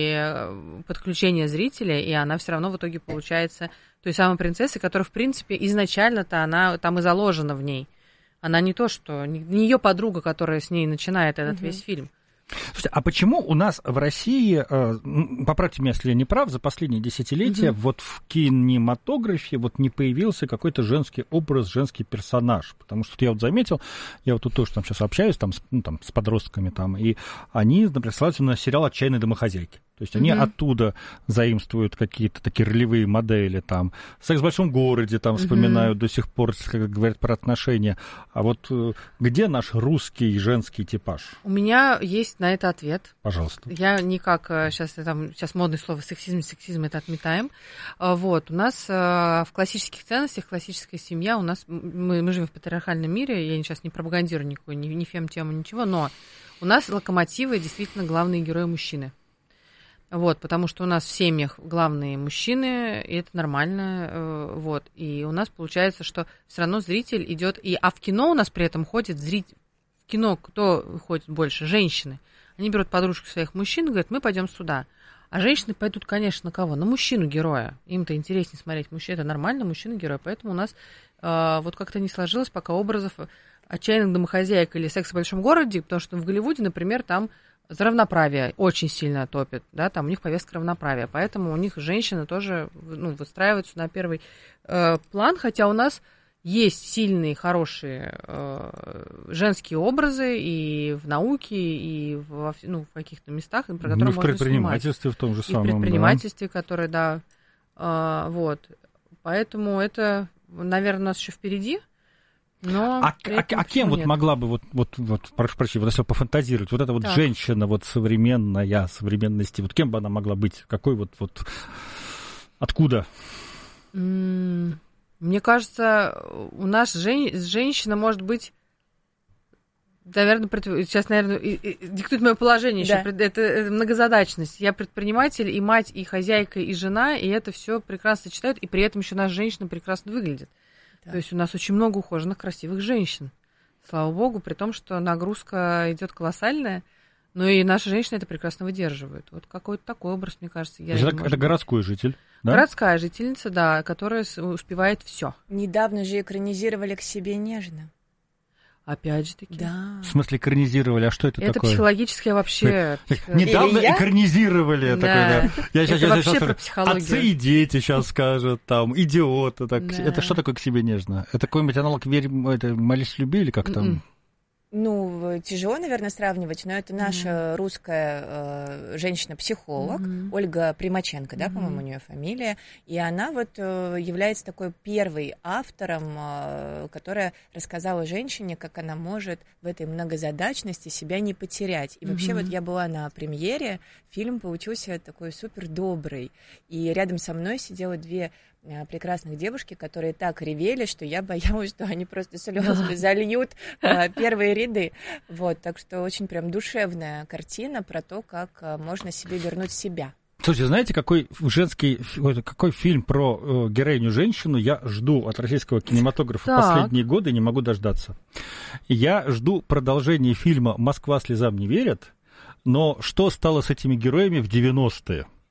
и подключение зрителя, и она все равно в итоге получается той самой принцессой, которая, в принципе, изначально-то она там и заложена в ней. Она не то, что... Не ее подруга, которая с ней начинает этот угу. весь фильм. Слушайте, а почему у нас в России, поправьте меня, если я не прав, за последние десятилетия угу. вот в кинематографе вот не появился какой-то женский образ, женский персонаж? Потому что я вот заметил, я вот тут тоже там сейчас общаюсь там, с, ну, там, с подростками, там, и они, например, ссылаются на сериал «Отчаянные домохозяйки». То есть они mm-hmm. оттуда заимствуют какие-то такие ролевые модели, там, «Секс в большом городе», там, mm-hmm. вспоминают до сих пор, как говорят про отношения. А вот где наш русский женский типаж? У меня есть на это ответ. Пожалуйста. Я никак, сейчас, там, сейчас модное слово сексизм, сексизм, это отметаем. Вот, у нас в классических ценностях, классическая семья, у нас, мы, мы живем в патриархальном мире, я сейчас не пропагандирую никакую, ни, ни фем-тему, ничего, но у нас локомотивы действительно главные герои мужчины. Вот, потому что у нас в семьях главные мужчины, и это нормально, вот, и у нас получается, что все равно зритель идет, и, а в кино у нас при этом ходит зритель, в кино кто ходит больше? Женщины. Они берут подружку своих мужчин и говорят, мы пойдем сюда. А женщины пойдут, конечно, на кого? На мужчину-героя. Им-то интереснее смотреть мужчин, это нормально, мужчина-герой, поэтому у нас э, вот как-то не сложилось пока образов отчаянных домохозяек или «Секс в большом городе», потому что в Голливуде, например, там за равноправие очень сильно топят, да, там у них повестка равноправия, поэтому у них женщины тоже, ну, выстраиваются на первый э, план, хотя у нас есть сильные, хорошие э, женские образы и в науке, и в, ну, в каких-то местах, про которые ну, можно в предпринимательстве снимать. В том же самом, и в предпринимательстве, да. которое, да, э, вот, поэтому это, наверное, у нас еще впереди. Но а, а, а кем нет. вот могла бы, вот, вот, вот, прошу прощения, вот если пофантазировать, вот эта вот так. женщина вот современная, современности, вот кем бы она могла быть? Какой вот, вот, откуда? Mm, мне кажется, у нас жен, женщина может быть, наверное, сейчас, наверное, диктует мое положение да. еще, это, это многозадачность. Я предприниматель, и мать, и хозяйка, и жена, и это все прекрасно сочетают, и при этом еще наша женщина прекрасно выглядит. Да. То есть у нас очень много ухоженных, красивых женщин. Слава богу, при том, что нагрузка идет колоссальная, но и наши женщины это прекрасно выдерживают. Вот какой-то такой образ, мне кажется. Я это это городской житель, да? Городская жительница, да, которая успевает все. Недавно же экранизировали «К себе нежно». Опять же таки. Да. В смысле экранизировали? А что это, это такое? Это психологическое вообще... Недавно экранизировали. Да. Такое, да. Я это сейчас, вообще сейчас, про психологию. Отцы и дети сейчас скажут, там, идиоты. Так. Да. Это что такое «К себе нежно»? Это какой-нибудь аналог «Молись, люби» или как там? Ну, тяжело, наверное, сравнивать, но это наша mm-hmm. русская э, женщина-психолог, mm-hmm. Ольга Примаченко, да, mm-hmm. по-моему, у нее фамилия, и она вот э, является такой первой автором, э, которая рассказала женщине, как она может в этой многозадачности себя не потерять. И mm-hmm. вообще вот я была на премьере, фильм получился такой супер добрый, и рядом со мной сидела две прекрасных девушки, которые так ревели, что я боялась, что они просто слезами зальют э, первые ряды. Вот, так что очень прям душевная картина про то, как э, можно себе вернуть себя. Слушайте, знаете, какой женский, какой фильм про э, героиню женщину я жду от российского кинематографа так. последние годы и не могу дождаться. Я жду продолжения фильма «Москва слезам не верит», но что стало с этими героями в девяностые?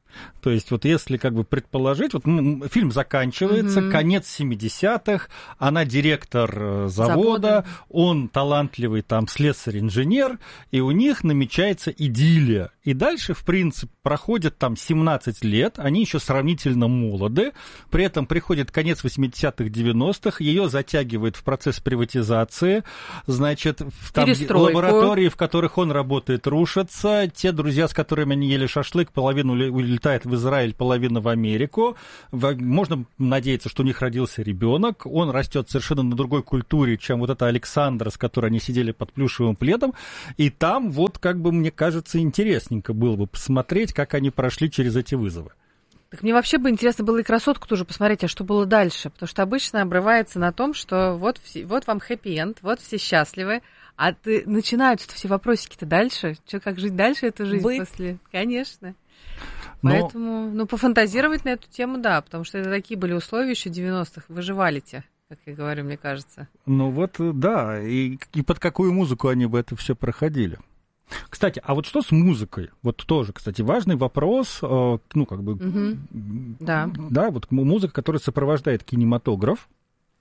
То есть вот если как бы предположить, вот фильм заканчивается, mm-hmm. конец семидесятых, она директор завода, завода, он талантливый там слесарь-инженер, и у них намечается идиллия. И дальше, в принципе, проходит там семнадцать лет, они еще сравнительно молоды, при этом приходит конец восьмидесятых, девяностых, ее затягивает в процесс приватизации, значит, там лаборатории, в которых он работает, рушатся, те друзья, с которыми они ели шашлык, половину улетает в Израиль, половина в Америку, можно надеяться, что у них родился ребенок, он растет совершенно на другой культуре, чем вот эта Александра, с которой они сидели под плюшевым пледом, и там вот, как бы, мне кажется, интересненько было бы посмотреть, как они прошли через эти вызовы. Так мне вообще бы интересно было и красотку тоже посмотреть, а что было дальше, потому что обычно обрывается на том, что вот, все, вот вам хэппи-энд, вот все счастливы, а ты, начинаются все вопросики-то дальше, что, как жить дальше эту жизнь Вы... после... Конечно. Но... Поэтому, ну, пофантазировать на эту тему, да, потому что это такие были условия еще девяностых, выживали-те, как я говорю, мне кажется. Ну вот, да, и, и под какую музыку они бы это все проходили. Кстати, а вот что с музыкой? Вот тоже, кстати, важный вопрос, ну, как бы, угу. да. да, вот музыка, которая сопровождает кинематограф.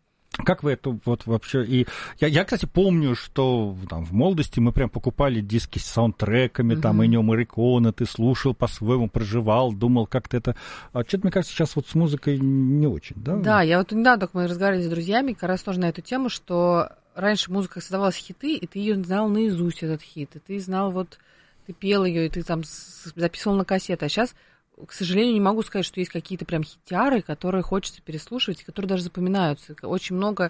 Как вы это вот вообще... И я, я, кстати, помню, что там, в молодости мы прям покупали диски с саундтреками, mm-hmm. там, Эннио Морриконе, ты слушал по-своему, проживал, думал, как-то это... А что-то, мне кажется, сейчас вот с музыкой не очень, да? Да, я вот недавно только мы разговаривали с друзьями, как раз тоже на эту тему, что раньше музыка создавалась хиты, и ты ее знал наизусть, этот хит, и ты знал вот... Ты пел ее, и ты там записывал на кассеты, а сейчас... К сожалению, не могу сказать, что есть какие-то прям хитяры, которые хочется переслушивать, которые даже запоминаются. Очень много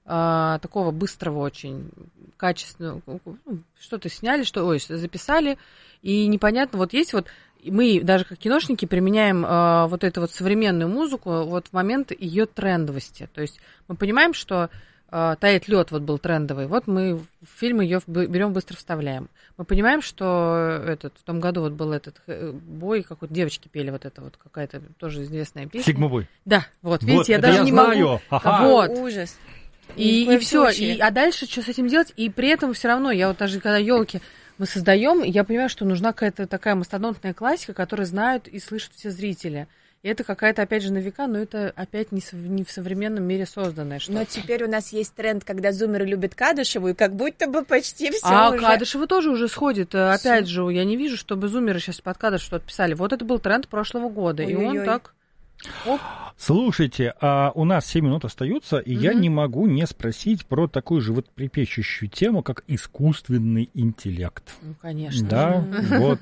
а, такого быстрого, очень качественного. Что-то сняли, что, ой, записали, и непонятно. Вот есть вот, мы даже как киношники применяем а, вот эту вот современную музыку вот в момент ее трендовости. То есть мы понимаем, что «Тает лед» вот был трендовый. Вот мы в фильм ее берем, быстро вставляем. Мы понимаем, что этот, в том году вот был этот бой, какой-то девочки пели вот это вот, какая-то тоже известная песня. «Сигма-бой». Да, вот, видите, вот, я даже я не знаю. могу. Ага. Вот. Ужас. И, и, и все. И, а дальше что с этим делать? И при этом все равно, я вот даже когда елки мы создаем, я понимаю, что нужна какая-то такая мастодонтная классика, которую знают и слышат все зрители. И это какая-то, опять же, на века, но это опять не, со, не в современном мире созданное что-то. Но теперь у нас есть тренд, когда зумеры любят Кадышеву, и как будто бы почти все а уже... А Кадышева тоже уже сходит. Опять же, я не вижу, чтобы зумеры сейчас под Кадышеву что-то писали. Вот это был тренд прошлого года, Ой-ой-ой. И он так... Оп. Слушайте, а у нас семь минут остаются, и mm-hmm. я не могу не спросить про такую же вот припечущую тему, как искусственный интеллект. Ну, конечно. Да, вот.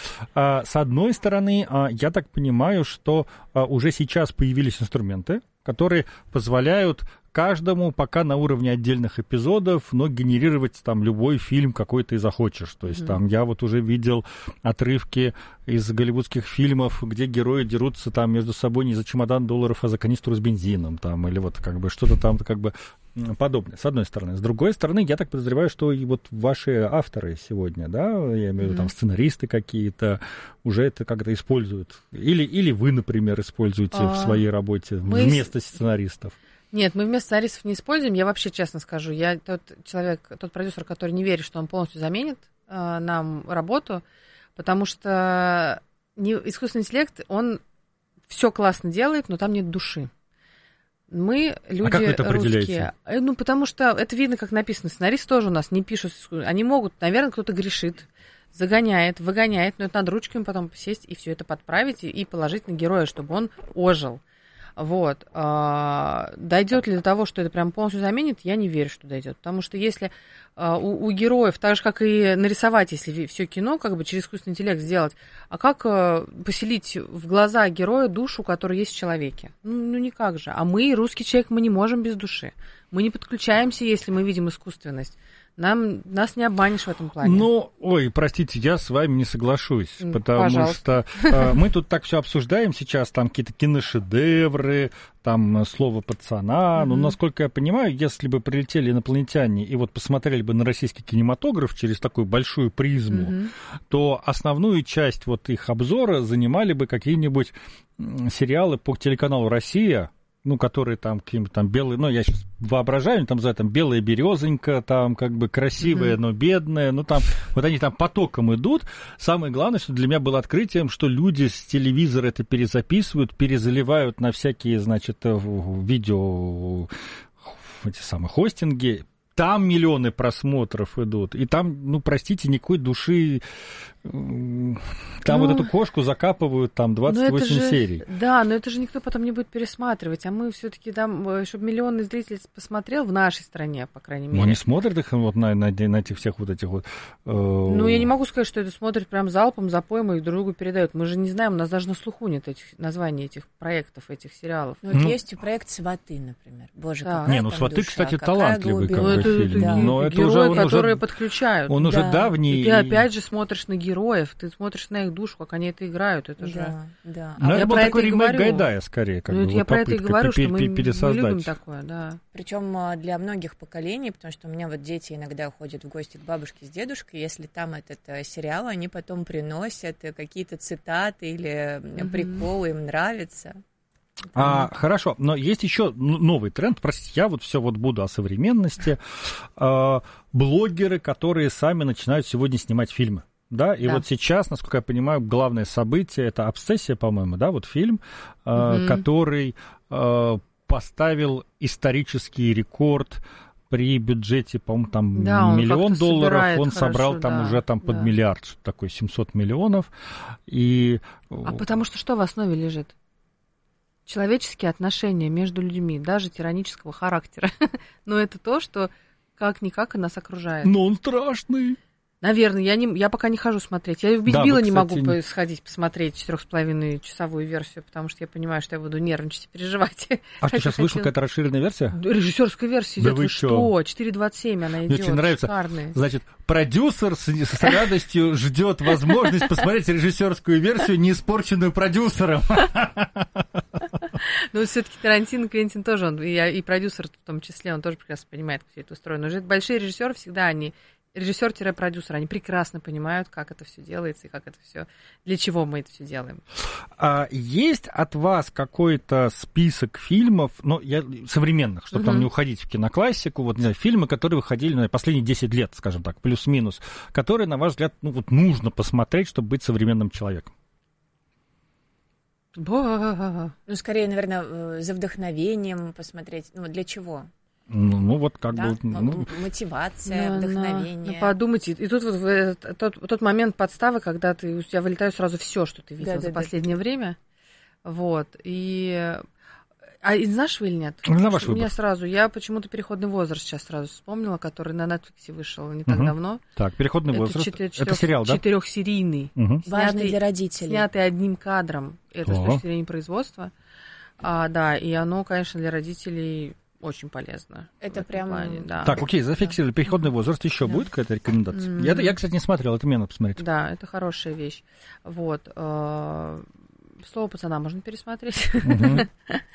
А, с одной стороны, а, я так понимаю, что а, уже сейчас появились инструменты, которые позволяют каждому пока на уровне отдельных эпизодов, но генерировать там любой фильм, какой ты захочешь. То есть mm-hmm. там я вот уже видел отрывки из голливудских фильмов, где герои дерутся там между собой не за чемодан долларов, а за канистру с бензином, там, или вот как бы что-то там как бы подобное, с одной стороны. С другой стороны, я так подозреваю, что и вот ваши авторы сегодня, да, я имею в виду mm-hmm. там сценаристы какие-то, уже это как-то используют. Или, или вы, например, используете а, в своей работе мы... вместо сценаристов. Нет, мы вместо сценаристов не используем. Я вообще честно скажу, я тот человек, тот продюсер, который не верит, что он полностью заменит э, нам работу, потому что не, искусственный интеллект, он все классно делает, но там нет души. Мы люди а как вы это русские. Ну, потому что это видно, как написано. Сценаристы тоже у нас не пишут. Они могут, наверное, кто-то грешит, загоняет, выгоняет, но это надо ручками потом сесть и все это подправить и положить на героя, чтобы он ожил. Вот. А, дойдет ли до того, что это прям полностью заменит, я не верю, что дойдет. Потому что если а, у, у героев, так же, как и нарисовать, если все кино, как бы через искусственный интеллект сделать, а как а, поселить в глаза героя душу, которая есть в человеке? Ну, ну, никак же. А мы, русский человек, мы не можем без души. Мы не подключаемся, если мы видим искусственность. Нам, нас не обманешь в этом плане. Ну, ой, простите, я с вами не соглашусь, потому Пожалуйста. что э, мы тут так все обсуждаем сейчас, там какие-то киношедевры, там слово пацана, mm-hmm. но, насколько я понимаю, если бы прилетели инопланетяне и вот посмотрели бы на российский кинематограф через такую большую призму, mm-hmm. то основную часть вот их обзора занимали бы какие-нибудь сериалы по телеканалу «Россия», ну, которые там какие-то там белые, ну, я сейчас воображаю, там за там белая березонька, там как бы красивая, mm-hmm. но бедная, ну, там, вот они там потоком идут. Самое главное, что для меня было открытием, что люди с телевизора это перезаписывают, перезаливают на всякие, значит, видео, эти самые хостинги. Там миллионы просмотров идут, и там, ну, простите, никакой души. Там ну, вот эту кошку закапывают, там двадцать восемь же, серий. Да, но это же никто потом не будет пересматривать, а мы все-таки там, чтобы миллионный зритель посмотрел в нашей стране, по крайней мере. Но они смотрят их вот на, на, на этих всех вот этих вот... Э... Ну, я не могу сказать, что это смотрят прям залпом, запоем и друг другу передают. Мы же не знаем, у нас даже на слуху нет этих названий этих проектов, этих сериалов. Ну, вот mm. есть проект «Сваты», например. Боже, да. Не, ну «Сваты», душа, кстати, талантливый как бы это, фильм. Да. Но это герои, уже, которые уже, подключают. Он да. уже давний. И ты опять же смотришь на героев, ты смотришь на их душу, как они это играют. Это да, же... да. А я был такой ремейк Гайдая, скорее. Как ну, бы, я вот про это и говорю, что мы, мы любим такое, да. Причем для многих поколений, потому что у меня вот дети иногда ходят в гости к бабушке с дедушкой, если там этот сериал, они потом приносят какие-то цитаты или mm-hmm. приколы, им нравится. А, хорошо, но есть еще новый тренд, простите, я вот все вот буду о современности. А, блогеры, которые сами начинают сегодня снимать фильмы. Да, и да. вот сейчас, насколько я понимаю, главное событие — это «Обсессия», по-моему, да, вот фильм, mm-hmm. э, который э, поставил исторический рекорд при бюджете, по-моему, там да, миллион долларов, он хорошо, собрал там да, уже там под да. миллиард, что такое, семьсот миллионов. И... А потому что что в основе лежит? Человеческие отношения между людьми, даже тиранического характера. Но это то, что как-никак и нас окружает. Но он страшный. Наверное, я, не, я пока не хожу смотреть. Я убить да, Билла вот, не кстати... могу сходить посмотреть четырех с половиной часовую версию, потому что я понимаю, что я буду нервничать и переживать. А что, сейчас вышла какая-то расширенная версия? Режиссерская версия идет. Да вы что? четыре двадцать семь она идет. Мне очень нравится. Шикарная. Значит, продюсер с, с радостью ждет возможность посмотреть режиссерскую версию, не испорченную продюсером. Ну, все-таки Тарантино, Квентин тоже, он, и, и продюсер в том числе, он тоже прекрасно понимает, как все это устроено. Уже большие режиссеры всегда они. Режиссер-продюсер, они прекрасно понимают, как это все делается и как это все, для чего мы это все делаем. А есть от вас какой-то список фильмов, ну, я, современных, чтобы uh-huh. там не уходить в киноклассику, вот, не знаю, фильмы, которые выходили на последние десять лет, скажем так, плюс-минус, которые, на ваш взгляд, ну, вот нужно посмотреть, чтобы быть современным человеком? Ну, скорее, наверное, за вдохновением посмотреть. Ну, для чего? Ну, ну, вот как да? бы... Ну... Мотивация, ну, Ну, вдохновение. подумайте, и тут вот тот, тот момент подставы, когда ты, у тебя вылетает сразу все, что ты видел да, за да, последнее да. время. Вот. И... А из нашего или нет? На ваш выбор. Меня сразу... Я почему-то «Переходный возраст» сейчас сразу вспомнила, который на Netflix вышел не так угу. давно. Так, «Переходный это возраст». Четыре, это сериал, да? Четырехсерийный. Угу. Важный для родителей. Снятый одним кадром. Это О. с точки зрения производства. А, да, и оно, конечно, для родителей... Очень полезно. Это прям... Плане, да. Так, окей, зафиксировали да. переходный возраст. Еще да. будет какая-то рекомендация? Mm-hmm. Я, я, кстати, не смотрел, это мне надо посмотреть. Да, это хорошая вещь. Вот. «Слово пацана» можно пересмотреть. Mm-hmm.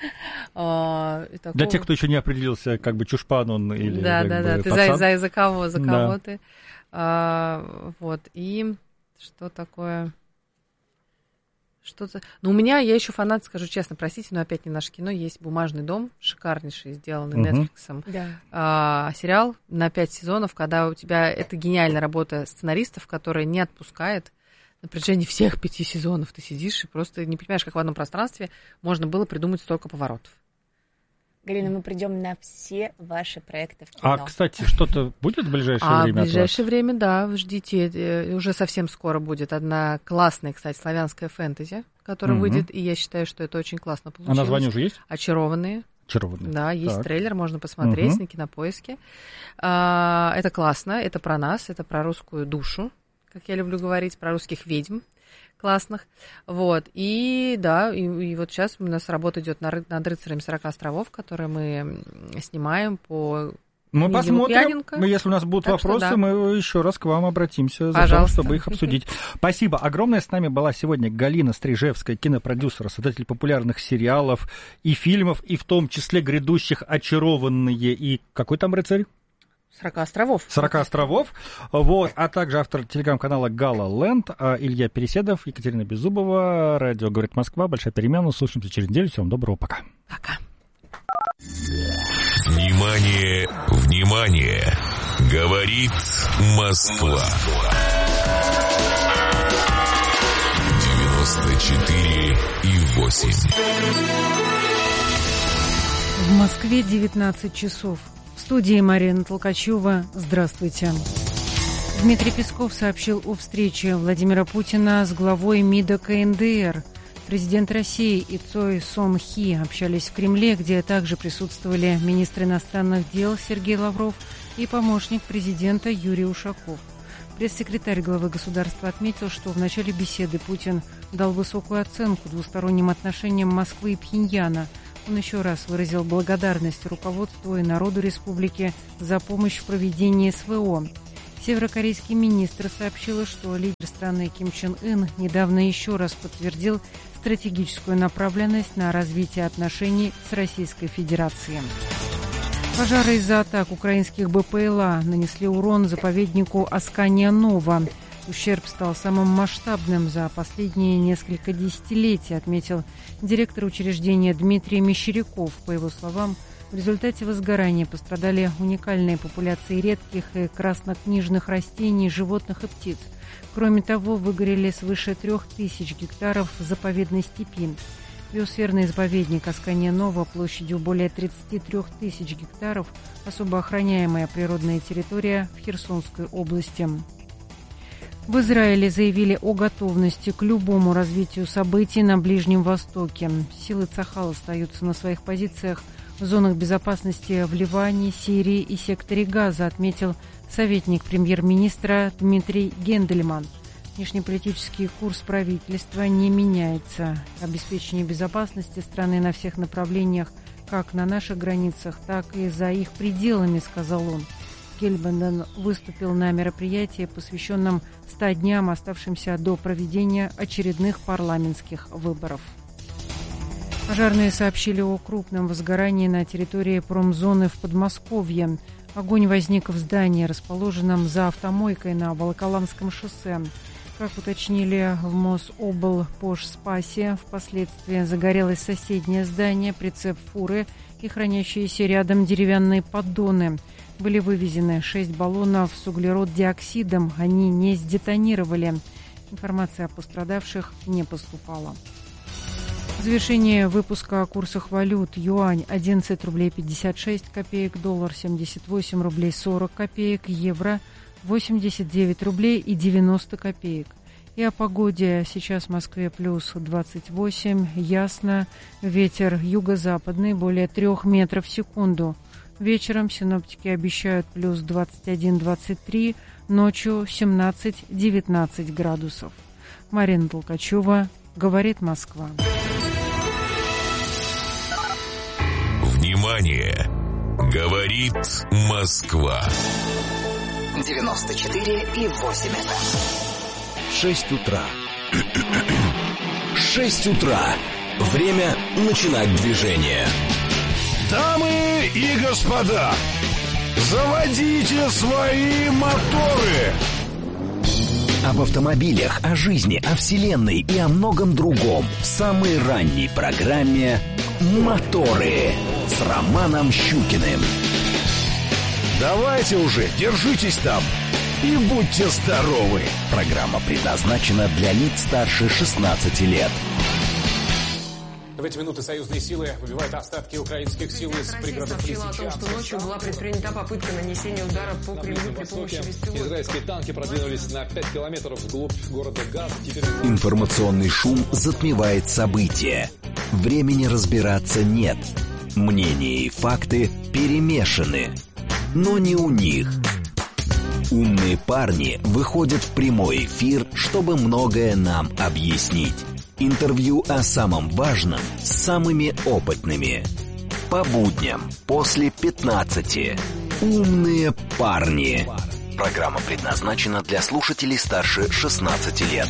Для тех, кто еще не определился, как бы чушпан он или Да, да, да. Ты за, за, за кого, за кого да. ты. А, вот. И что такое... Что-то... Ну, у меня, я еще фанат, скажу честно, простите, но опять не наше кино, есть «Бумажный дом», шикарнейший, сделанный uh-huh. Netflix. Да. А, сериал на пять сезонов, когда у тебя... Это гениальная работа сценаристов, которая не отпускает на протяжении всех пяти сезонов. Ты сидишь и просто не понимаешь, как в одном пространстве можно было придумать столько поворотов. Галина, мы придем на все ваши проекты в кино. А, кстати, что-то будет в ближайшее а время? В ближайшее время, да, вы ждите. Уже совсем скоро будет одна классная, кстати, славянская фэнтези, которая угу. выйдет, и я считаю, что это очень классно получилось. А название уже есть? «Очарованные». «Очарованные». Да, есть так. трейлер, можно посмотреть угу. на Кинопоиске. А, это классно, это про нас, это про русскую душу, как я люблю говорить, про русских ведьм. Классных. Вот. И да, и, и вот сейчас у нас работа идет над, над «Рыцарями сорока островов», которые мы снимаем по Мы посмотрим. Лукьяненко. Мы, если у нас будут так вопросы, да. мы еще раз к вам обратимся, за Пожалуйста. тем, чтобы их обсудить. Спасибо огромное. С нами была сегодня Галина Стрижевская, кинопродюсер, создатель популярных сериалов и фильмов, и в том числе грядущих «Очарованные» и какой там рыцарь? сорока островов. сорока островов. Вот. А также автор телеграм-канала Гала Ленд, Илья Переседов, Екатерина Беззубова, радио «Говорит Москва». Большая перемена. Услышимся через неделю. Всем доброго. Пока. Пока. Внимание, внимание! Говорит Москва. девяносто четыре и восемь. В Москве девятнадцать часов. В студии Марина Толкачева. Здравствуйте. Дмитрий Песков сообщил о встрече Владимира Путина с главой МИДа ка эн дэ эр. Президент России и Цой Сон Хи общались в Кремле, где также присутствовали министр иностранных дел Сергей Лавров и помощник президента Юрий Ушаков. Пресс-секретарь главы государства отметил, что в начале беседы Путин дал высокую оценку двусторонним отношениям Москвы и Пхеньяна. Он еще раз выразил благодарность руководству и народу республики за помощь в проведении эс вэ о. Северокорейский министр сообщил, что лидер страны Ким Чен Ын недавно еще раз подтвердил стратегическую направленность на развитие отношений с Российской Федерацией. Пожары из-за атак украинских бэ пэ эл а нанесли урон заповеднику Аскания-Нова. Ущерб стал самым масштабным за последние несколько десятилетий, отметил директор учреждения Дмитрий Мещеряков. По его словам, в результате возгорания пострадали уникальные популяции редких и краснокнижных растений, животных и птиц. Кроме того, выгорели свыше трех тысяч гектаров заповедной степи. Биосферный заповедник Аскания-Нова площадью более тридцати трёх тысяч гектаров, особо охраняемая природная территория в Херсонской области. В Израиле заявили о готовности к любому развитию событий на Ближнем Востоке. Силы Цахал остаются на своих позициях в зонах безопасности в Ливане, Сирии и секторе Газа, отметил советник премьер-министра Дмитрий Гендельман. Внешнеполитический курс правительства не меняется. Обеспечение безопасности страны на всех направлениях, как на наших границах, так и за их пределами, сказал он. Гельбенден выступил на мероприятии, посвященном ста дням, оставшимся до проведения очередных парламентских выборов. Пожарные сообщили о крупном возгорании на территории промзоны в Подмосковье. Огонь возник в здании, расположенном за автомойкой на Волоколамском шоссе. Как уточнили в Мособлпошспасе, впоследствии загорелось соседнее здание, прицеп фуры и хранящиеся рядом деревянные поддоны. Были вывезены шесть баллонов с углерод-диоксидом, они не сдетонировали. Информация о пострадавших не поступала. В завершение выпуска о курсах валют. Юань одиннадцать рублей пятьдесят шесть копеек, доллар семьдесят восемь рублей сорок копеек, евро восемьдесят девять рублей и девяносто копеек. И о погоде. Сейчас в Москве плюс двадцать восемь, ясно, ветер юго-западный более трех метров в секунду. Вечером синоптики обещают плюс двадцать один - двадцать три, ночью семнадцать-девятнадцать градусов. Марина Толкачева, говорит Москва. Внимание! Говорит Москва. девяносто четыре и восемь эф эм. Шесть утра. Шесть утра. Время начинать движение. Дамы и господа, заводите свои моторы. Об автомобилях, о жизни, о вселенной и о многом другом в самой ранней программе «Моторы» с Романом Щукиным. Давайте уже, держитесь там и будьте здоровы. Программа предназначена для лиц старше шестнадцати лет. В эти минуты союзные силы выбивают остатки украинских сил из пригородов Лисичанска. Россия сообщила о том, что ночью была предпринята попытка нанесения удара по Кремлю при помощи беспилотников. Израильские танки продвинулись на пять километров вглубь города Газ. Теперь... Информационный шум затмевает события. Времени разбираться нет. Мнения и факты перемешаны. Но не у них. Умные парни выходят в прямой эфир, чтобы многое нам объяснить. Интервью о самом важном с самыми опытными. По будням после пятнадцати. Умные парни. Программа предназначена для слушателей старше шестнадцати лет.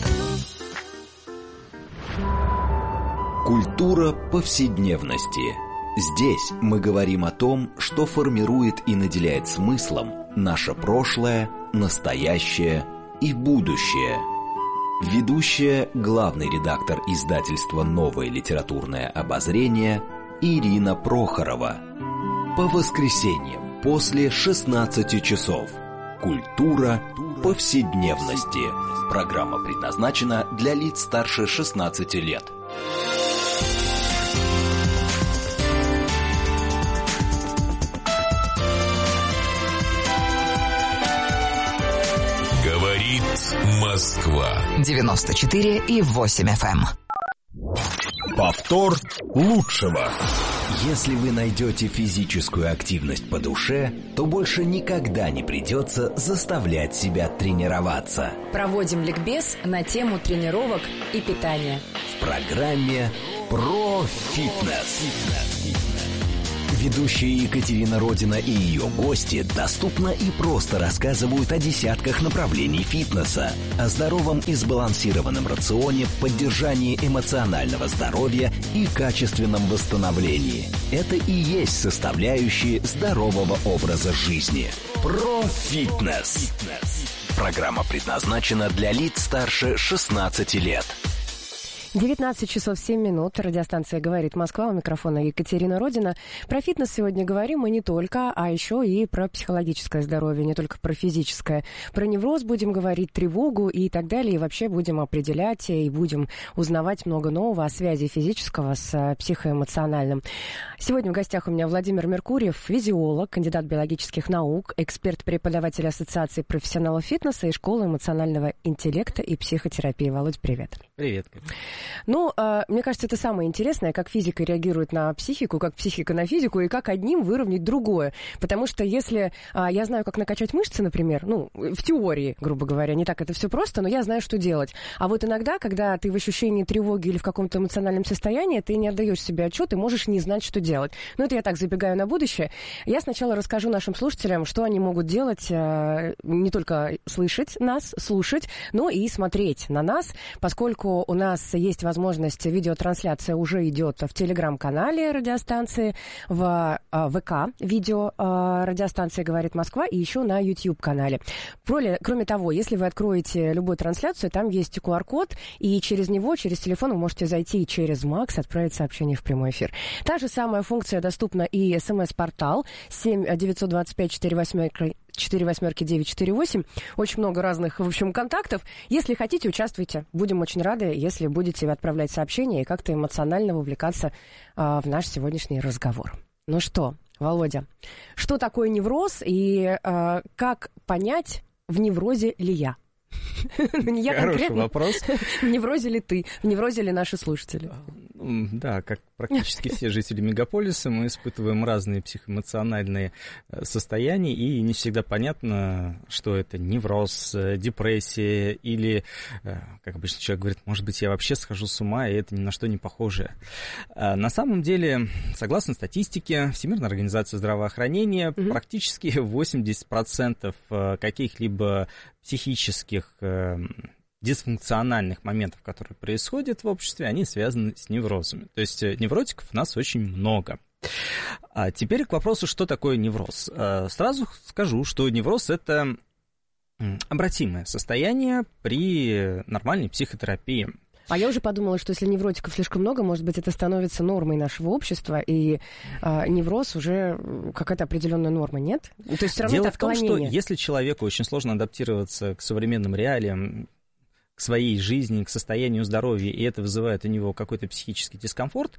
Культура повседневности. Здесь мы говорим о том, что формирует и наделяет смыслом наше прошлое, настоящее и будущее. Ведущая, главный редактор издательства «Новое литературное обозрение» Ирина Прохорова. По воскресеньям после шестнадцати часов. Культура повседневности. Программа предназначена для лиц старше шестнадцати лет. Говорит Москва. девяносто четыре и восемь эф эм. Повтор лучшего. Если вы найдете физическую активность по душе, то больше никогда не придется заставлять себя тренироваться. Проводим ликбез на тему тренировок и питания. В программе «Про фитнес». Ведущие Екатерина Родина и ее гости доступно и просто рассказывают о десятках направлений фитнеса, о здоровом и сбалансированном рационе, поддержании эмоционального здоровья и качественном восстановлении. Это и есть составляющие здорового образа жизни. Про фитнес. Программа предназначена для лиц старше шестнадцати лет. девятнадцать часов семь минут. Радиостанция «Говорит Москва». У микрофона Екатерина Родина. Про фитнес сегодня говорим мы не только, а еще и про психологическое здоровье, не только про физическое. Про невроз будем говорить, тревогу и так далее. И вообще будем определять и будем узнавать много нового о связи физического с психоэмоциональным. Сегодня в гостях у меня Владимир Меркурьев, физиолог, кандидат биологических наук, эксперт-преподаватель Ассоциации профессионалов фитнеса и школы эмоционального интеллекта и психотерапии. Володь, привет. Привет. Ну, э, мне кажется, это самое интересное, как физика реагирует на психику, как психика на физику, и как одним выровнять другое. Потому что если э, я знаю, как накачать мышцы, например, ну, в теории, грубо говоря, не так это все просто, но я знаю, что делать. А вот иногда, когда ты в ощущении тревоги или в каком-то эмоциональном состоянии, ты не отдаешь себе отчет и можешь не знать, что делать. Ну, это я так забегаю на будущее. Я сначала расскажу нашим слушателям, что они могут делать, э, не только слышать нас, слушать, но и смотреть на нас, поскольку у нас есть возможность, видеотрансляция уже идет в телеграм-канале радиостанции, в ВК видео радиостанции «Говорит Москва» и еще на YouTube-канале. Кроме того, если вы откроете любую трансляцию, там есть ку ар код, и через него, через телефон вы можете зайти через Макс, отправить сообщение в прямой эфир. Та же самая функция доступна и смс-портал семь девятьсот двадцать пять четыре восьмерки четыре восьмерки девять четыре восемь. Очень много разных, в общем, контактов. Если хотите, участвуйте. Будем очень рады, если будете отправлять сообщения и как-то эмоционально вовлекаться а, в наш сегодняшний разговор. Ну что, Володя, что такое невроз и а, как понять, в неврозе ли я? Не я Хороший вопрос. В неврозе ли ты? В неврозе ли наши слушатели? Да, как практически все жители мегаполиса, мы испытываем разные психоэмоциональные состояния, и не всегда понятно, что это невроз, депрессия или, как обычно человек говорит, может быть, я вообще схожу с ума, и это ни на что не похоже. На самом деле, согласно статистике Всемирной организации здравоохранения, угу. практически восемьдесят процентов каких-либо психических дисфункциональных моментов, которые происходят в обществе, они связаны с неврозами. То есть невротиков у нас очень много. А теперь к вопросу, что такое невроз. Сразу скажу, что невроз – это обратимое состояние при нормальной психотерапии. А я уже подумала, что если невротиков слишком много, может быть, это становится нормой нашего общества, и а, невроз уже какая-то определенная норма, нет? То есть все равно Дело это отклонение. в том, что если человеку очень сложно адаптироваться к современным реалиям, к своей жизни, к состоянию здоровья, и это вызывает у него какой-то психический дискомфорт,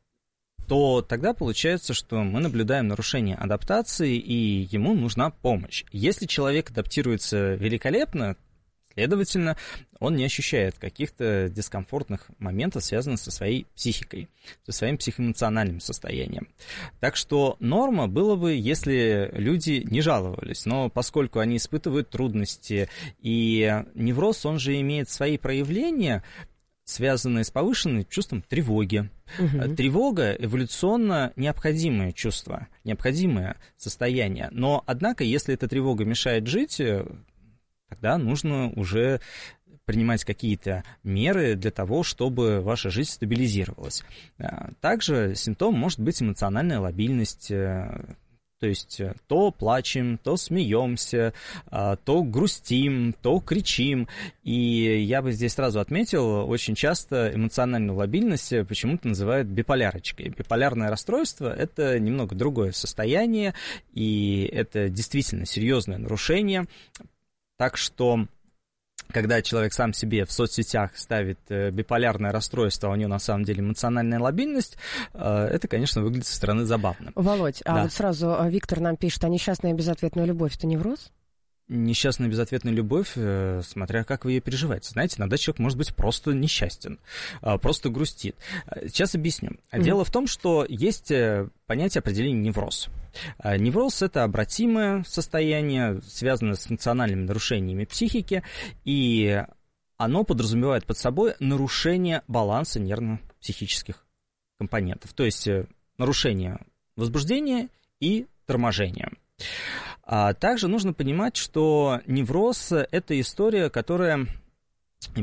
то тогда получается, что мы наблюдаем нарушение адаптации, и ему нужна помощь. Если человек адаптируется великолепно, следовательно, он не ощущает каких-то дискомфортных моментов, связанных со своей психикой, со своим психоэмоциональным состоянием. Так что норма было бы, если люди не жаловались, но поскольку они испытывают трудности, и невроз, он же имеет свои проявления, связанные с повышенным чувством тревоги. Угу. Тревога эволюционно необходимое чувство, необходимое состояние. Но, однако, если эта тревога мешает жить, тогда нужно уже принимать какие-то меры для того, чтобы ваша жизнь стабилизировалась. Также симптом может быть эмоциональная лобильность, То есть то плачем, то смеемся, то грустим, то кричим. И я бы здесь сразу отметил, очень часто эмоциональную лабильность почему-то называют биполярочкой. Биполярное расстройство – это немного другое состояние, и это действительно серьезное нарушение. Так что, когда человек сам себе в соцсетях ставит биполярное расстройство, а у него на самом деле эмоциональная лабильность, это, конечно, выглядит со стороны забавно. Володь, да. а вот сразу Виктор нам пишет, а несчастная безответная любовь – это невроз? Несчастная безответная любовь, смотря как вы ее переживаете. Знаете, иногда человек может быть просто несчастен, просто грустит. Сейчас объясню. Mm-hmm. Дело в том, что есть понятие определения невроз. Невроз – это обратимое состояние, связанное с функциональными нарушениями психики, и оно подразумевает под собой нарушение баланса нервно-психических компонентов, то есть нарушение возбуждения и торможения. А также нужно понимать, что невроз – это история, которая